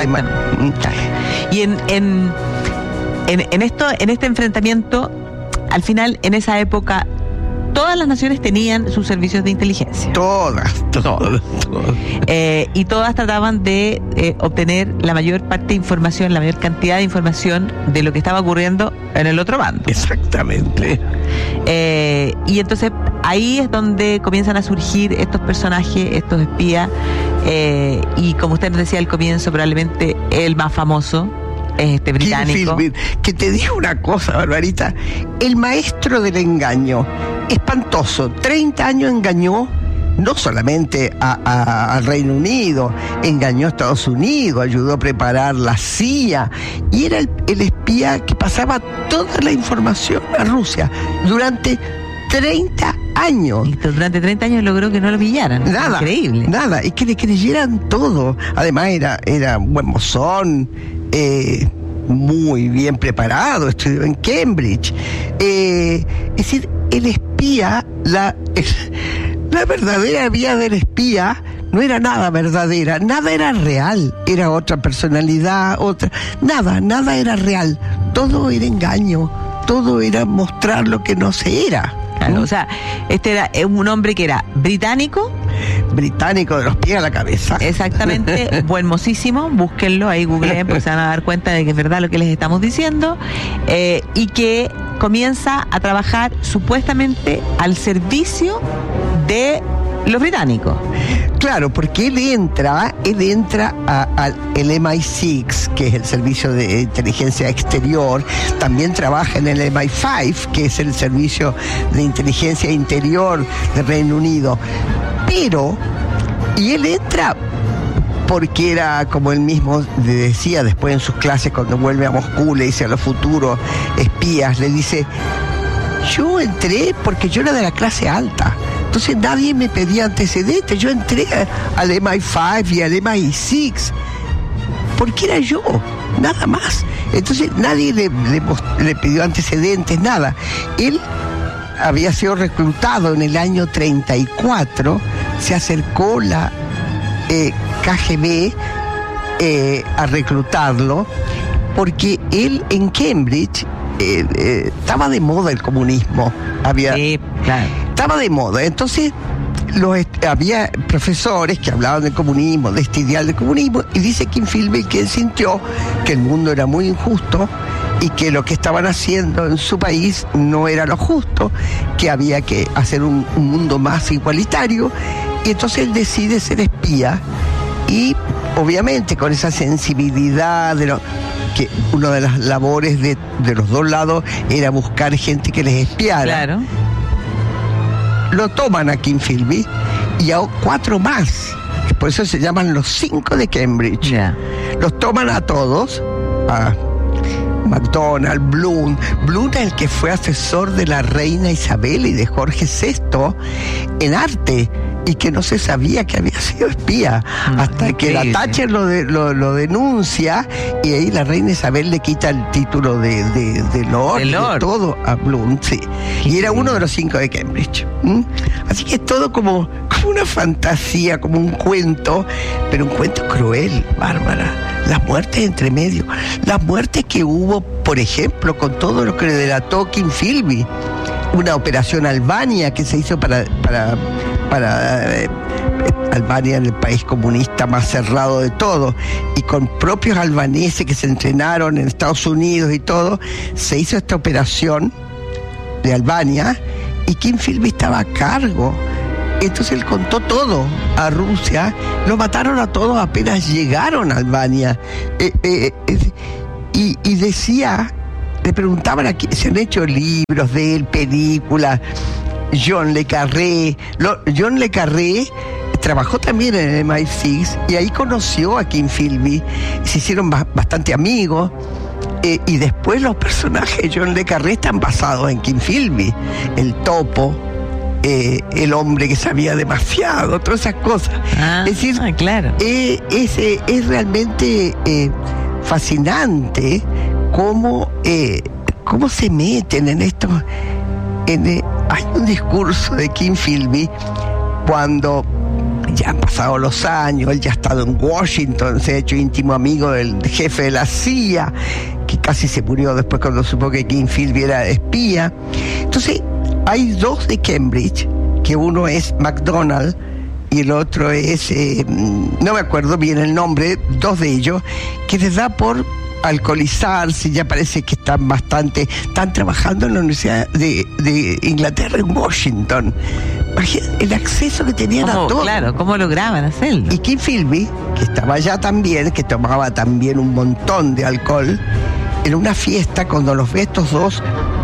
Y en, en, en, en, esto, en este enfrentamiento, al final, en esa época, todas las naciones tenían sus servicios de inteligencia. Todas, todas. todas. Eh, y todas trataban de eh, obtener la mayor parte de información, la mayor cantidad de información de lo que estaba ocurriendo en el otro bando. Exactamente. Eh, y entonces ahí es donde comienzan a surgir estos personajes, estos espías, eh, y como usted nos decía al comienzo, probablemente el más famoso es este británico. Kim Philby, que te digo una cosa, Barbarita, el maestro del engaño, espantoso, treinta años engañó no solamente a, a, al Reino Unido, engañó a Estados Unidos, ayudó a preparar la C I A, y era el, el espía que pasaba toda la información a Rusia durante treinta años. Y durante treinta años logró que no lo pillaran. Nada. Increíble. Nada, y que le creyeran todo. Además era, era un buen mozón, eh, muy bien preparado, estudió en Cambridge. Eh, es decir, el espía, la, la verdadera vida del espía no era nada verdadera, nada era real, era otra personalidad, otra, nada, nada era real, todo era engaño, todo era mostrar lo que no se era. Claro, o sea, este era un hombre que era británico. Británico de los pies a la cabeza. Exactamente, buenmosísimo, búsquenlo, ahí googleen, porque se van a dar cuenta de que es verdad lo que les estamos diciendo, eh, y que comienza a trabajar supuestamente al servicio de los británicos. Claro, porque él entra, él entra al M I seis, que es el servicio de inteligencia exterior, también trabaja en el M I cinco, que es el servicio de inteligencia interior del Reino Unido, pero, y él entra porque era, como él mismo le decía después en sus clases cuando vuelve a Moscú, le dice a los futuros espías, le dice, yo entré porque yo era de la clase alta. Entonces nadie me pedía antecedentes, yo entré al M I cinco y al M I seis porque era yo, nada más. Entonces nadie le, le, le pidió antecedentes, nada. Él había sido reclutado en el año treinta y cuatro, se acercó la eh, K G B eh, a reclutarlo, porque él en Cambridge eh, eh, estaba de moda el comunismo. Había, sí, claro. Estaba de moda, entonces los, había profesores que hablaban del comunismo, de este ideal del comunismo, y dice Kim Philby que él sintió que el mundo era muy injusto y que lo que estaban haciendo en su país no era lo justo, que había que hacer un, un mundo más igualitario, y entonces él decide ser espía, y obviamente con esa sensibilidad de lo que una de las labores de, de los dos lados era buscar gente que les espiara. Claro. Lo toman a Kim Philby y a cuatro más. Por eso se llaman los cinco de Cambridge. Yeah. Los toman a todos, a MacDonald, Bloom. Bloom es el que fue asesor de la reina Isabel y de Jorge sexto en arte. y que no se sabía que había sido espía, Mm, hasta que la increíble. Thatcher lo, de- lo, lo denuncia, y ahí la reina Isabel le quita el título de, de, de Lord, De y de Lord. todo a Blunt, sí. Qué Y era uno increíble. de los cinco de Cambridge. ¿m? Así que es todo como, como una fantasía, como un cuento, pero un cuento cruel, Bárbara. Las muertes entre medio, las muertes que hubo, por ejemplo, con todo lo que le delató Kim Philby, una operación Albania que se hizo para, para, para eh, Albania, en el país comunista más cerrado de todo, y con propios albaneses que se entrenaron en Estados Unidos y todo, se hizo esta operación de Albania, y Kim Philby estaba a cargo. Entonces él contó todo a Rusia, lo mataron a todos apenas llegaron a Albania. Eh, eh, eh, y, y decía, le preguntaban aquí, se han hecho libros de él, películas, John Le Carré, lo- John Le Carré trabajó también en el M I seis y ahí conoció a Kim Philby, se hicieron ba- bastante amigos. Eh, y después los personajes de John Le Carré están basados en Kim Philby, el topo, eh, el hombre que sabía demasiado, todas esas cosas. Ah, es decir, ah, claro. eh, es, eh, es realmente eh, fascinante cómo, eh, cómo se meten en estos. En, eh, hay un discurso de Kim Philby cuando ya han pasado los años, él ya ha estado en Washington, se ha hecho íntimo amigo del jefe de la C I A, que casi se murió después cuando supo que Kim Philby era espía. Entonces, hay dos de Cambridge, que uno es MacDonald y el otro es, eh, no me acuerdo bien el nombre, dos de ellos, que les da por alcoholizarse, ya parece que están bastante, están trabajando en la Universidad de, de Inglaterra en Washington. Imagínate el acceso que tenían a ¿Cómo, todo. claro, ¿cómo lograban hacerlo? Y Kim Philby, que estaba allá también, que tomaba también un montón de alcohol, en una fiesta, cuando los ve estos dos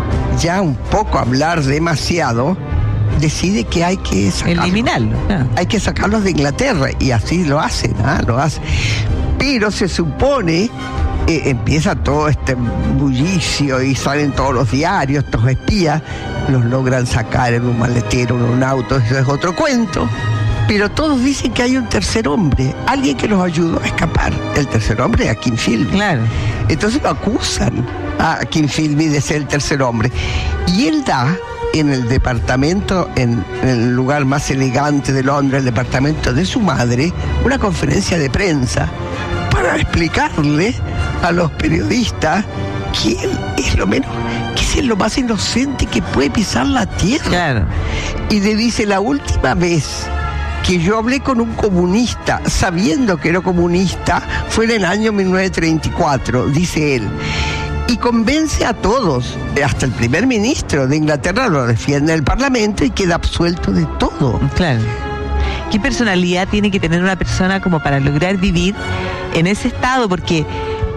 ya un poco hablar demasiado, decide que hay que sacarlos. Eliminarlo. claro. Hay que sacarlos de Inglaterra, y así lo hacen, ¿ah? Lo hacen. Pero se supone, eh, empieza todo este bullicio y salen todos los diarios, estos espías, los logran sacar en un maletero, en un auto, eso es otro cuento. Pero todos dicen que hay un tercer hombre, alguien que los ayudó a escapar. El tercer hombre es Kim Philby. Claro. Entonces lo acusan a Kim Philby de ser el tercer hombre. Y él da en el departamento, en, en el lugar más elegante de Londres, el departamento de su madre, una conferencia de prensa para explicarle a los periodistas que él es lo menos, que es lo más inocente que puede pisar la tierra. Claro. Y le dice, la última vez que yo hablé con un comunista, sabiendo que era comunista, fue en el año mil novecientos treinta y cuatro, dice él. Y convence a todos, hasta el primer ministro de Inglaterra lo defiende en el Parlamento y queda absuelto de todo. Claro. ¿Qué personalidad tiene que tener una persona como para lograr vivir en ese estado? Porque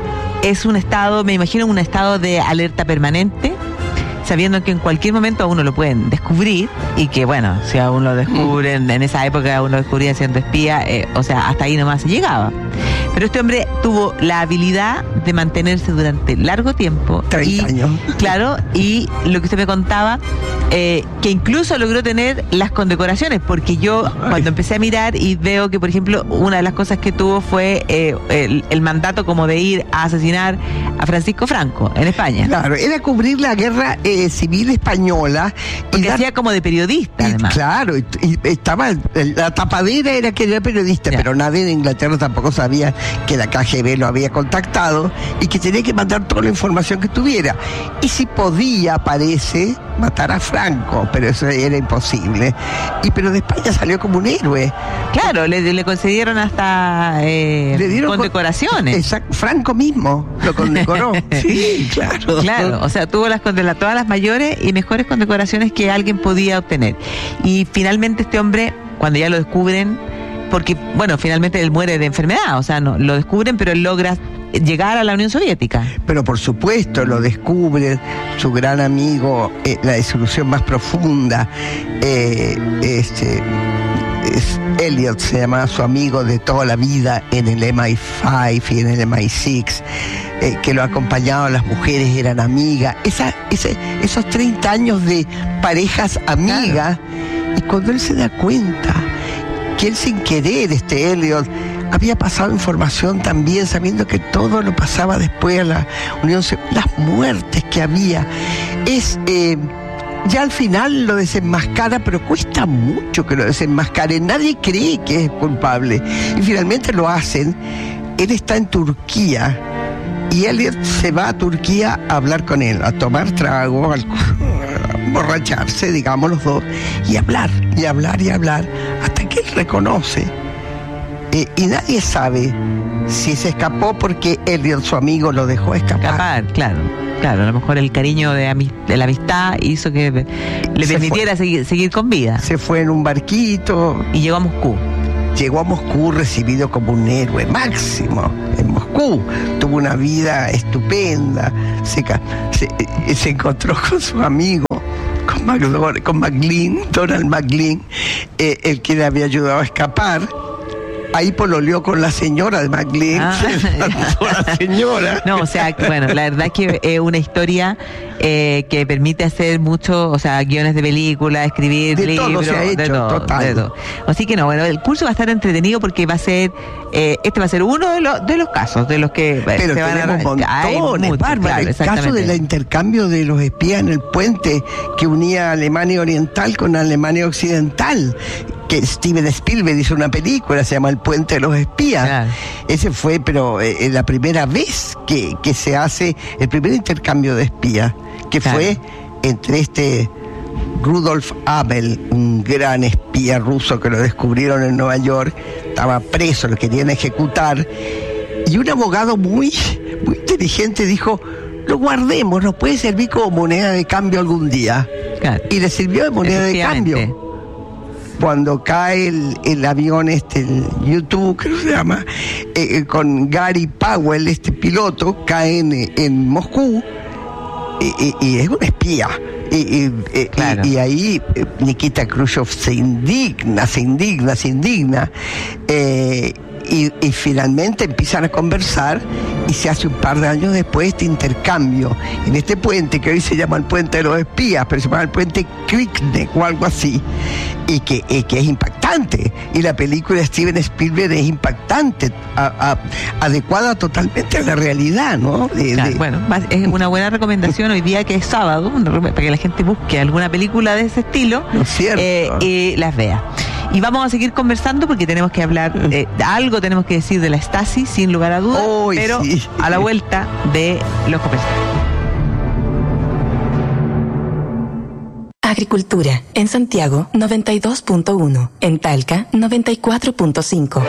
es un estado, me imagino, un estado de alerta permanente, sabiendo que en cualquier momento a uno lo pueden descubrir y que, bueno, si a uno lo descubren, en esa época a uno lo descubría siendo espía, eh, o sea, hasta ahí nomás se llegaba. Pero este hombre tuvo la habilidad de mantenerse durante largo tiempo. treinta y, años. Claro, y lo que usted me contaba, eh, que incluso logró tener las condecoraciones, porque yo Ay. cuando empecé a mirar y veo que, por ejemplo, una de las cosas que tuvo fue eh, el, el mandato como de ir a asesinar a Francisco Franco en España. Claro, era cubrir la guerra eh, civil española. Porque dar- hacía como de periodista, y, además. claro, y, y estaba, la tapadera era que era periodista, Ya. pero nadie en Inglaterra tampoco sabía que la K G B lo había contactado y que tenía que mandar toda la información que tuviera. Y si podía, parece, matar a Franco, pero eso era imposible. Y pero de España salió como un héroe. Claro, le, le concedieron hasta eh, Le dieron con- condecoraciones. Exacto, Franco mismo lo condecoró. Sí, claro. Claro, o sea, tuvo las conde- todas las mayores y mejores condecoraciones que alguien podía obtener. Y finalmente este hombre, cuando ya lo descubren, porque, bueno, finalmente él muere de enfermedad, o sea, no lo descubren, pero él logra llegar a la Unión Soviética. Pero por supuesto lo descubre su gran amigo, eh, la disolución más profunda, eh, este, es Elliot se llamaba su amigo de toda la vida en el M I cinco y en el M I seis, eh, que lo acompañaban, las mujeres eran amigas, esa, ese, esos treinta años de parejas amigas, y cuando él se da cuenta que él sin querer, este Elliot, había pasado información también, sabiendo que todo lo pasaba después a la Unión Soviética, las muertes que había. Es... Eh, Ya al final lo desenmascara, pero cuesta mucho que lo desenmascaren. Nadie cree que es culpable. Y finalmente lo hacen. Él está en Turquía y Elliot se va a Turquía a hablar con él, a tomar trago, a emborracharse, digamos los dos, y hablar, y hablar, y hablar, hasta que él reconoce. Eh, y nadie sabe si se escapó porque Elliot, su amigo, lo dejó escapar. Escapar, claro. Claro, a lo mejor el cariño de, ami- de la amistad hizo que le Se permitiera seguir, seguir con vida. Se fue en un barquito. Y llegó a Moscú. Llegó a Moscú recibido como un héroe máximo en Moscú. Tuvo una vida estupenda. Se, ca- se, eh, se encontró con su amigo, con, McDonald, con McLean, Donald McLean, eh, el que le había ayudado a escapar. Ahí pololeó con la señora de McLean. Ah. La señora. No, o sea, bueno, la verdad es que es una historia eh, que permite hacer mucho, o sea, guiones de película, escribir De libros, todo se ha hecho, de todo, total. de todo. Así que no, bueno, el curso va a estar entretenido porque va a ser, eh, este va a ser uno de los de los casos de los que Pero se van tenemos a montones, hay muchos, Bárbara. claro, El caso exactamente. del intercambio de los espías en el puente que unía a Alemania Oriental con Alemania Occidental, que Steven Spielberg hizo una película, se llama El Puente de los Espías. Claro. Ese fue, pero eh, la primera vez que, que se hace el primer intercambio de espías, que Claro. fue entre este Rudolf Abel, un gran espía ruso que lo descubrieron en Nueva York, estaba preso, lo querían ejecutar, y un abogado muy, muy inteligente dijo: lo guardemos, nos puede servir como moneda de cambio algún día. Claro. Y le sirvió de moneda de Efectivamente. cambio. Cuando cae el, el avión este, el YouTube, creo que se llama, eh, con Gary Powell, este piloto, cae en, en Moscú, y, y, y es un espía. Y, y, y, Claro. y, y ahí eh, Nikita Khrushchev se indigna, se indigna, se indigna. Eh, y, y finalmente empiezan a conversar y se hace un par de años después este intercambio en este puente que hoy se llama el Puente de los Espías, pero se llama el Puente Kriknek o algo así, y que, y que es impactante. Y la película de Steven Spielberg es impactante, a, a, adecuada totalmente a la realidad, ¿no? De, Claro, de- bueno, va- es una buena recomendación hoy día que es sábado, una re- para que la gente busque alguna película de ese estilo ¿No es cierto? eh, y las vea. Y vamos a seguir conversando porque tenemos que hablar, eh, algo tenemos que decir de la Stasi, sin lugar a dudas, Uy, pero sí. a la vuelta de los comerciales. Agricultura. En Santiago, noventa y dos punto uno. En Talca, noventa y cuatro punto cinco.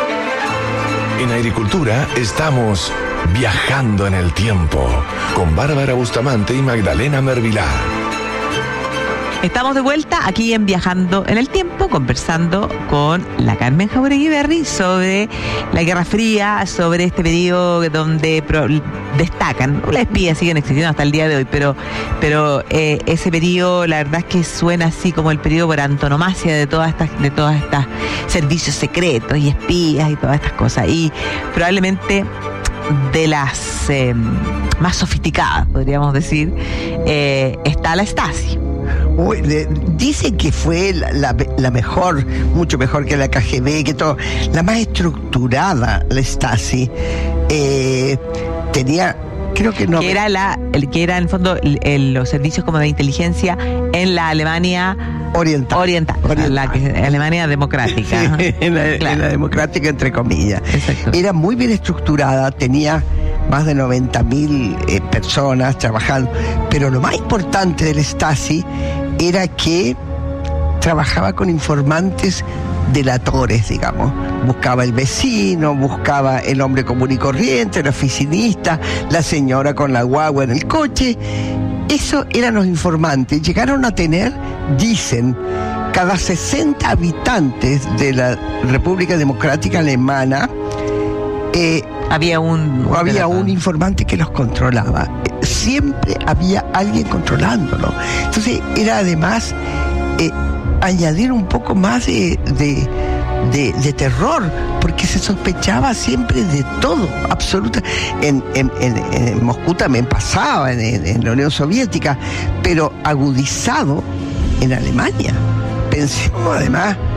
En Agricultura estamos viajando en el tiempo con Bárbara Bustamante y Magdalena Mervilá. Estamos de vuelta aquí en Viajando en el Tiempo, conversando con la Carmen Jauregui Berry sobre la Guerra Fría, sobre este periodo donde pro- destacan, las espías siguen existiendo hasta el día de hoy, pero, pero eh, ese periodo, la verdad es que suena así como el periodo por antonomasia de todas estas, de todas estas servicios secretos y espías y todas estas cosas. Y probablemente de las eh, más sofisticadas, podríamos decir, eh, está la Stasi. Uy, de- dicen que fue la, la- la mejor, mucho mejor que la K G B, que todo, la más estructurada, la Stasi. Eh, tenía, creo que no. que era la el que era en el fondo el- el- los servicios como de inteligencia en la Alemania Oriental. oriental, Oriental. la que, Alemania democrática. Sí, en, la, Claro. en la democrática, entre comillas. Exacto. Era muy bien estructurada, tenía más de noventa mil eh, personas trabajando, pero lo más importante del Stasi era que trabajaba con informantes delatores, digamos. Buscaba el vecino, buscaba el hombre común y corriente, el oficinista, la señora con la guagua en el coche. Eso eran los informantes. Llegaron a tener, dicen, cada sesenta habitantes de la República Democrática Alemana, eh, había un había un informante que los controlaba. Eh, Siempre había alguien controlándolo. Entonces era además eh, añadir un poco más de, de, de- de terror, porque se sospechaba siempre de todo, absoluta. En, en, en- en Moscú también pasaba, en, en- en la Unión Soviética, pero agudizado en Alemania. Pensemos además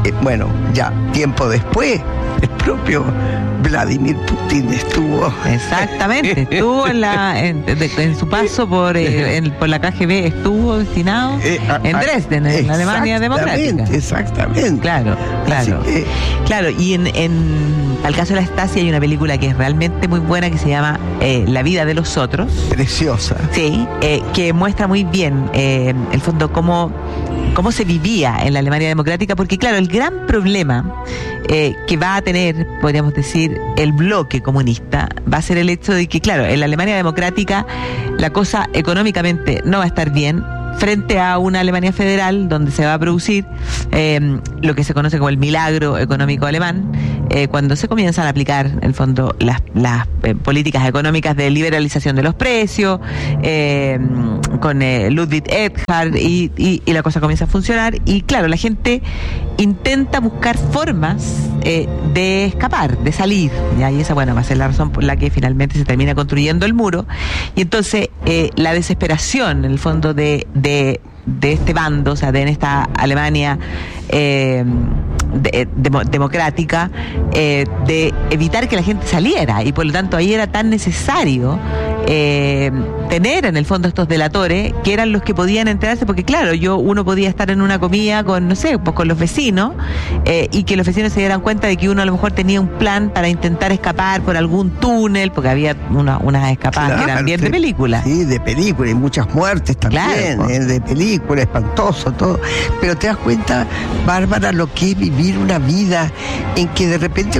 eh, bueno, ya tiempo después, el propio Vladimir Putin estuvo. Exactamente, estuvo en la en, de, en su paso por eh, en, por la K G B, estuvo destinado Eh, a- en a- Dresden, en la Alemania democrática. Exactamente. Claro, claro. Así que, Claro, y en, en al caso de la Stasi hay una película que es realmente muy buena que se llama eh, La vida de los otros. preciosa. Sí, eh, que muestra muy bien, eh, el fondo, cómo, cómo se vivía en la Alemania democrática, porque claro, el gran problema eh, que va a tener, podríamos decir, el bloque comunista, va a ser el hecho de que, claro, en la Alemania democrática la cosa económicamente no va a estar bien, frente a una Alemania federal donde se va a producir eh, lo que se conoce como el milagro económico alemán, eh, cuando se comienzan a aplicar, en el fondo, las, las eh, políticas económicas de liberalización de los precios, eh, con eh, Ludwig Erhard, y, y, y la cosa comienza a funcionar, y claro, la gente intenta buscar formas eh, de escapar, de salir, ¿ya? Y esa, bueno, va a ser la razón por la que finalmente se termina construyendo el muro, y entonces eh, la desesperación, en el fondo, de, de, de este bando, o sea, de en esta Alemania eh, de, de, democrática, eh, de evitar que la gente saliera, y por lo tanto ahí era tan necesario eh, tener en el fondo estos delatores que eran los que podían enterarse, porque claro, yo uno podía estar en una comida con, no sé, pues con los vecinos, eh, y que los vecinos se dieran cuenta de que uno a lo mejor tenía un plan para intentar escapar por algún túnel, porque había una, unas escapadas Claro, que eran bien de sí. película. Sí, de película, y muchas muertes también, Claro, eh, de película, espantoso, todo. Pero te das cuenta, Bárbara, lo que es vivir una vida en que de repente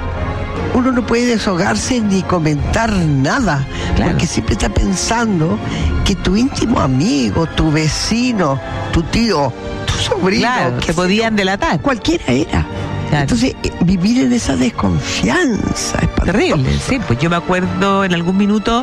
uno no puede deshogarse ni comentar nada, Claro. porque siempre está pensando que tu íntimo amigo, tu vecino, tu tío, tu sobrino, Claro, qué que sé podían yo, delatar. cualquiera era. Claro. Entonces, eh, vivir en esa desconfianza es Terrible, sí, pues yo me acuerdo en algún minuto,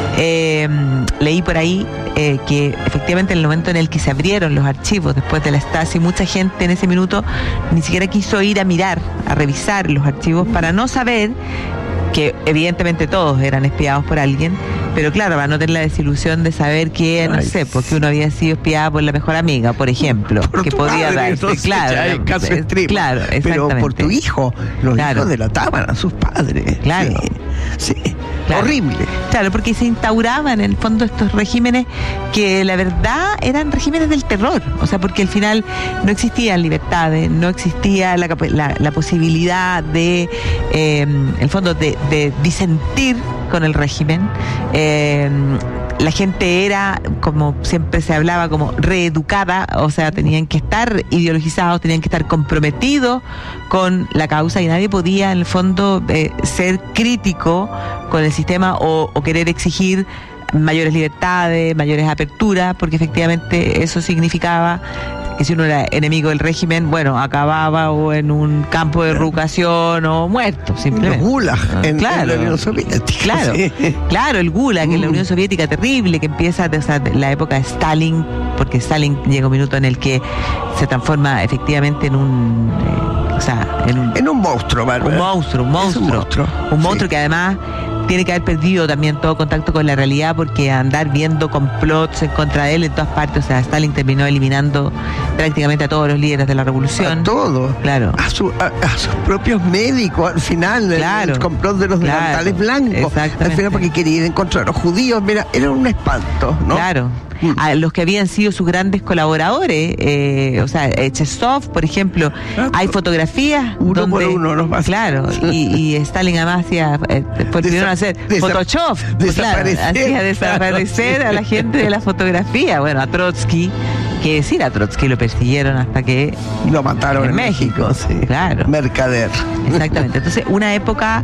eh, leí por ahí eh, que efectivamente en el momento en el que se abrieron los archivos después de la Stasi, mucha gente en ese minuto ni siquiera quiso ir a mirar, a revisar los archivos para no saber que evidentemente todos eran espiados por alguien, pero claro, para no tener la desilusión de saber que, no Ay, sé, porque uno había sido espiada por la mejor amiga, por ejemplo, por que tu podía madre, darse, no sé, claro, ya es caso eh, extremo. claro, Pero exactamente. por tu hijo, los Claro. hijos delataban a sus padres. Claro. Sí, sí. Claro. Horrible. Claro, porque se instauraban en el fondo estos regímenes que la verdad eran regímenes del terror, o sea, porque al final no existían libertades, no existía la, cap- la, la posibilidad de, eh, en el fondo, de, de disentir con el régimen. Eh, la gente era, como siempre se hablaba, como reeducada, o sea, tenían que estar ideologizados, tenían que estar comprometidos con la causa, y nadie podía, en el fondo, eh, ser crítico con el sistema o, o querer exigir mayores libertades, mayores aperturas, porque efectivamente eso significaba que si uno era enemigo del régimen, bueno, acababa o en un campo de reeducación o muerto, Los simplemente. gulag Ah, en, claro. en la Unión Soviética. Claro, sí. claro, el gulag en la Mm. Unión Soviética terrible, que empieza de, o sea, de la época de Stalin, porque Stalin llega un minuto en el que se transforma efectivamente en un, eh, o sea, en un, En un monstruo, Bárbara. un monstruo, un Es monstruo, un monstruo. un monstruo Sí. que además tiene que haber perdido también todo contacto con la realidad, porque andar viendo complots en contra de él en todas partes, o sea, Stalin terminó eliminando prácticamente a todos los líderes de la revolución. A todo. Claro. A, su- a- a sus propios médicos al final, el- Claro. el, complot de los Claro. delantales blancos. Exactamente. Al final porque querían encontrar a los judíos, mira, era un espanto, ¿no? Claro. Mm. A los que habían sido sus grandes colaboradores, eh, o sea, eh, Chesov, por ejemplo, Ah, hay fotografías uno donde, por uno, ¿no? Más- claro, y, y Stalin además hacía, eh, fue el primero en hacer desa- Photoshop, pues claro, desaparecer, hacía desaparecer claro, a la sí. gente de la fotografía. Bueno, a Trotsky, que decir, a Trotsky lo persiguieron hasta que, Lo mataron En en, México, México, sí. claro. Mercader. exactamente. Entonces, una época,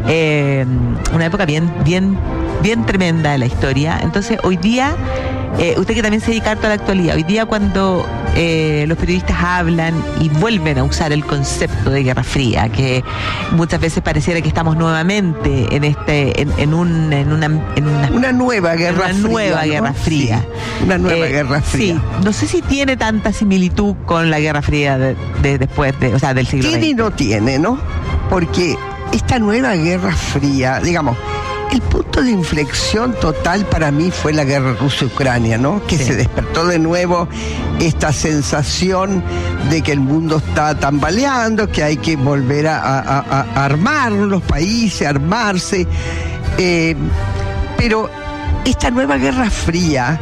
eh, una época bien, bien, bien tremenda de la historia. Entonces, hoy día, eh, usted que también se dedica harto a la actualidad, hoy día cuando eh, los periodistas hablan y vuelven a usar el concepto de Guerra Fría, que muchas veces pareciera que estamos nuevamente en este, en, en un, en una, en una Una nueva guerra una fría. nueva ¿no? Guerra Fría. Sí, una nueva Eh, guerra fría. Sí, no sé si tiene tanta similitud con la Guerra Fría de, de después de, o sea, del siglo Tiene y veinte. no tiene, ¿no? Porque esta nueva guerra fría, digamos, el punto de inflexión total para mí fue la guerra Rusia-Ucrania, ¿no? Que sí. Se despertó de nuevo esta sensación de que el mundo está tambaleando, que hay que volver a, a, a armar los países, a armarse. Eh, pero esta nueva Guerra Fría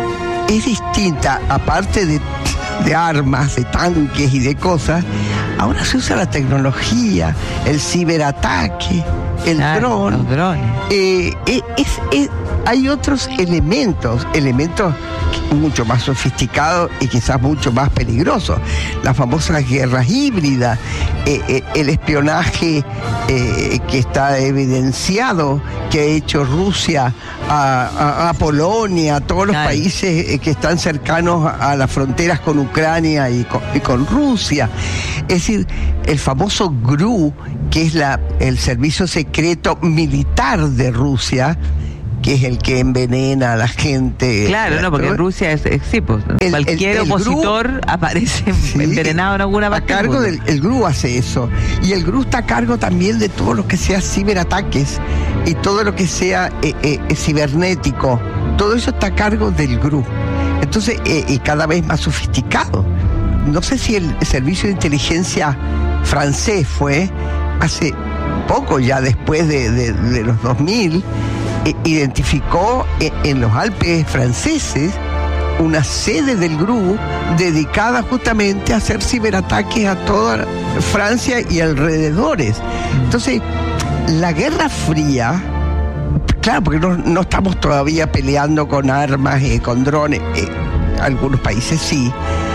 es distinta, aparte de, de armas, de tanques y de cosas. Ahora se usa la tecnología, el ciberataque, el claro, dron. Los drones. Eh, es, es, es, hay otros elementos, elementos mucho más sofisticados y quizás mucho más peligrosos. Las famosas guerras híbridas, eh, eh, el espionaje eh, que está evidenciado, que ha hecho Rusia a, a, a Polonia, a todos los claro. países que están cercanos a las fronteras con Ucrania y con, y con Rusia. Es decir, el famoso G R U, que es la, el servicio secreto militar de Rusia, que es el que envenena a la gente. Claro, no, porque en Rusia es, es sí, pues, el, cualquier el, el opositor G R U, aparece sí, envenenado en alguna parte. A cargo del el G R U hace eso. Y el G R U está a cargo también de todo lo que sea ciberataques y todo lo que sea eh, eh, cibernético. Todo eso está a cargo del G R U. Entonces, eh, y cada vez más sofisticado. No sé si el servicio de inteligencia francés fue hace poco, ya después de, de, de los dos mil, eh, identificó eh, en los Alpes franceses una sede del G R U dedicada justamente a hacer ciberataques a toda Francia y alrededores. Entonces, la Guerra Fría, claro, porque no, no estamos todavía peleando con armas, eh, con drones, eh, algunos países sí.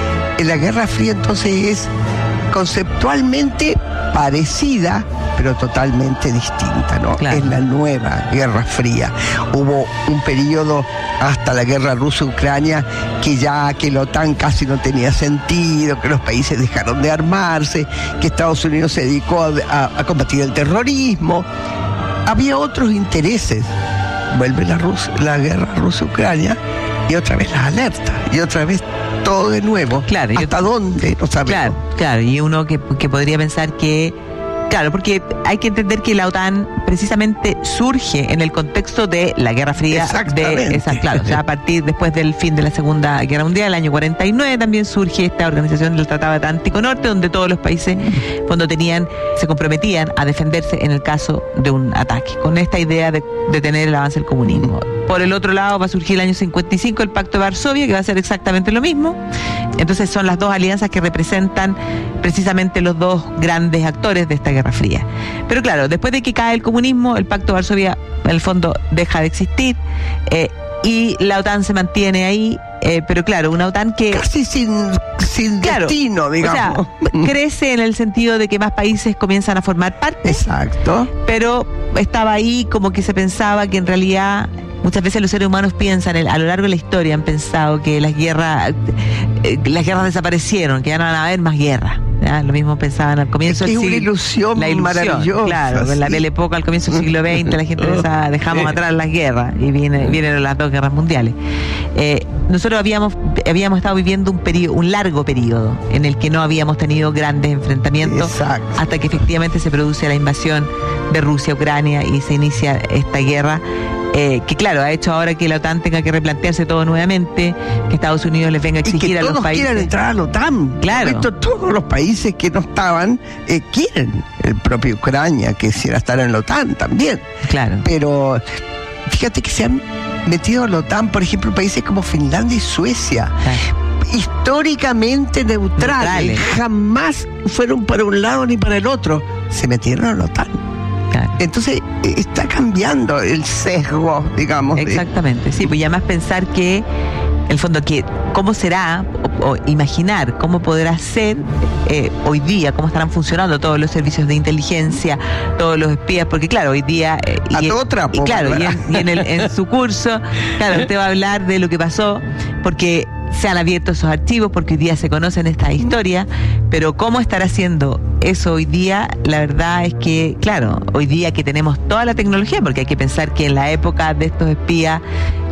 La Guerra Fría entonces es conceptualmente parecida, pero totalmente distinta, ¿no? Claro. Es la nueva Guerra Fría. Hubo un periodo hasta la guerra Rusia-Ucrania que ya que la OTAN casi no tenía sentido, que los países dejaron de armarse, que Estados Unidos se dedicó a, a, a combatir el terrorismo. Había otros intereses. Vuelve la, Rus- la guerra Rusia-Ucrania y otra vez las alertas, y otra vez todo de nuevo. Claro, ¿hasta yo, dónde? No sabemos. Claro, claro, y uno que, que podría pensar que, claro, porque hay que entender que la OTAN precisamente surge en el contexto de la Guerra Fría. Exactamente. De esa, claro, ya a partir después del fin de la Segunda Guerra Mundial, el año cuarenta y nueve, también surge esta organización del Tratado Atlántico Norte, donde todos los países cuando tenían, se comprometían a defenderse en el caso de un ataque, con esta idea de detener el avance del comunismo. Por el otro lado va a surgir el año cincuenta y cinco el Pacto de Varsovia, que va a ser exactamente lo mismo. Entonces son las dos alianzas que representan precisamente los dos grandes actores de esta Guerra Fría. Pero claro, después de que cae el comunismo, el Pacto de Varsovia en el fondo deja de existir, eh, y la OTAN se mantiene ahí, eh, pero claro, una OTAN que... Casi sin, sin claro, destino, digamos. O sea, crece en el sentido de que más países comienzan a formar parte. Exacto. Pero estaba ahí como que se pensaba que en realidad... Muchas veces los seres humanos piensan, a lo largo de la historia han pensado que las guerras eh, las guerras desaparecieron, que ya no van a haber más guerras. ¿Ya? Lo mismo pensaban al comienzo del siglo. Es una ilusión, la ilusión maravillosa. Claro, en la Belle Époque, al comienzo del siglo veinte, la gente pensaba, dejamos atrás las guerras, y viene, vienen las dos guerras mundiales. Eh, nosotros habíamos habíamos estado viviendo un periodo, un largo periodo en el que no habíamos tenido grandes enfrentamientos. Exacto. Hasta que efectivamente se produce la invasión de Rusia a Ucrania y se inicia esta guerra. Eh, que claro, ha hecho ahora que la OTAN tenga que replantearse todo nuevamente, que Estados Unidos les venga a exigir a los países. Y que todos quieran entrar a la OTAN. Claro. Esto, todos los países que no estaban eh, quieren. El propio Ucrania quisiera estar en la OTAN también. Claro. Pero fíjate que se han metido a la OTAN, por ejemplo, países como Finlandia y Suecia. Claro. Históricamente neutrales, neutrales, jamás fueron para un lado ni para el otro. Se metieron a la OTAN. Claro. Entonces está cambiando el sesgo, digamos. Exactamente, de... sí, pues ya más pensar que, en el fondo, que cómo será, o, o imaginar cómo podrá ser eh, hoy día, cómo estarán funcionando todos los servicios de inteligencia, todos los espías, porque claro, hoy día... Eh, a y, todo trapo. Y claro, y, en, y en, el, en su curso, claro, usted va a hablar de lo que pasó, porque... se han abierto esos archivos porque hoy día se conocen esta historia, pero cómo estar haciendo eso hoy día, la verdad es que, claro, hoy día que tenemos toda la tecnología, porque hay que pensar que en la época de estos espías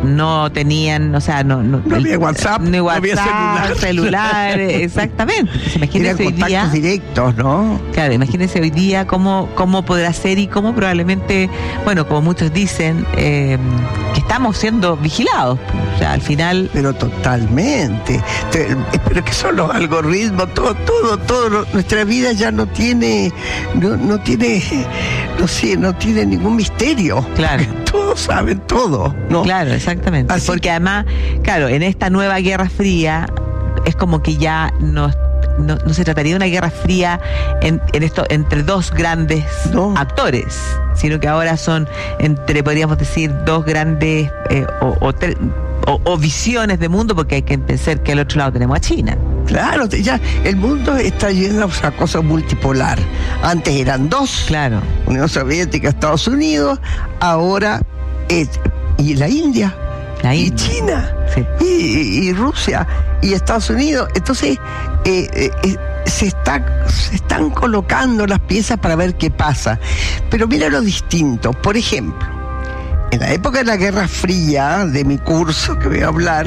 no tenían, o sea, no, no, No había el- WhatsApp, ni no había WhatsApp, celular. celular, exactamente. Entonces, Eran imagínense hoy contactos día, directos, ¿no? claro, imagínense hoy día cómo, cómo podrá ser y cómo probablemente, bueno, como muchos dicen, eh, que estamos siendo vigilados. O sea, al final, Pero totalmente. Te- Pero que son los algoritmos, todo, todo, todo. lo- Nuestra vida ya no tiene, no, no tiene, no sé, no tiene ningún misterio. Claro. Todos saben todo, ¿no? claro, exactamente. Así Porque que- además, claro, en esta nueva Guerra Fría es como que ya no, no, no se trataría de una guerra fría en, en esto entre dos grandes No. actores, sino que ahora son entre, podríamos decir, dos grandes eh, o, o, tre- o- o visiones de mundo, porque hay que pensar que al otro lado tenemos a China. Claro, te- ya el mundo está lleno de una cosa multipolar. Antes eran dos, Claro. Unión Soviética, Estados Unidos, ahora es, y la India, La y India. China, Sí. y, y- y Rusia, y Estados Unidos. Entonces, eh, eh, eh, se, está, se están colocando las piezas para ver qué pasa. Pero mira lo distinto. Por ejemplo, en la época de la Guerra Fría, de mi curso que voy a hablar,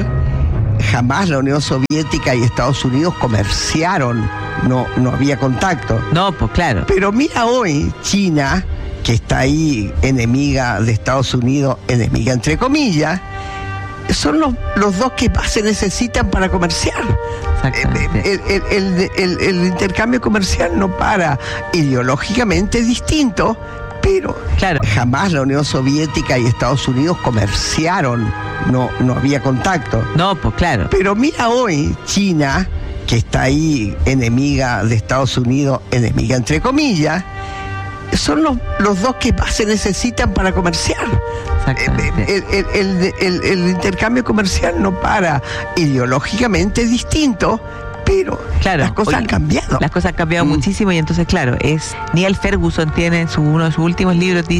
jamás la Unión Soviética y Estados Unidos comerciaron, no, no había contacto. No, pues claro. Pero mira hoy, China, que está ahí enemiga de Estados Unidos, enemiga entre comillas, son los, los dos que más se necesitan para comerciar. Exactamente. El, el- el- el- el intercambio comercial no para, ideológicamente distinto, pero Claro. jamás la Unión Soviética y Estados Unidos comerciaron, no, no había contacto. No, pues claro. Pero mira hoy, China, que está ahí enemiga de Estados Unidos, enemiga entre comillas, son los, los dos que más se necesitan para comerciar. Exactamente. El, el- el- el- el intercambio comercial no para, ideológicamente distinto, pero Claro, las cosas oye, han cambiado. Las cosas han cambiado Mm. muchísimo y entonces, claro, es Neil Ferguson tiene en su, uno de sus últimos libros,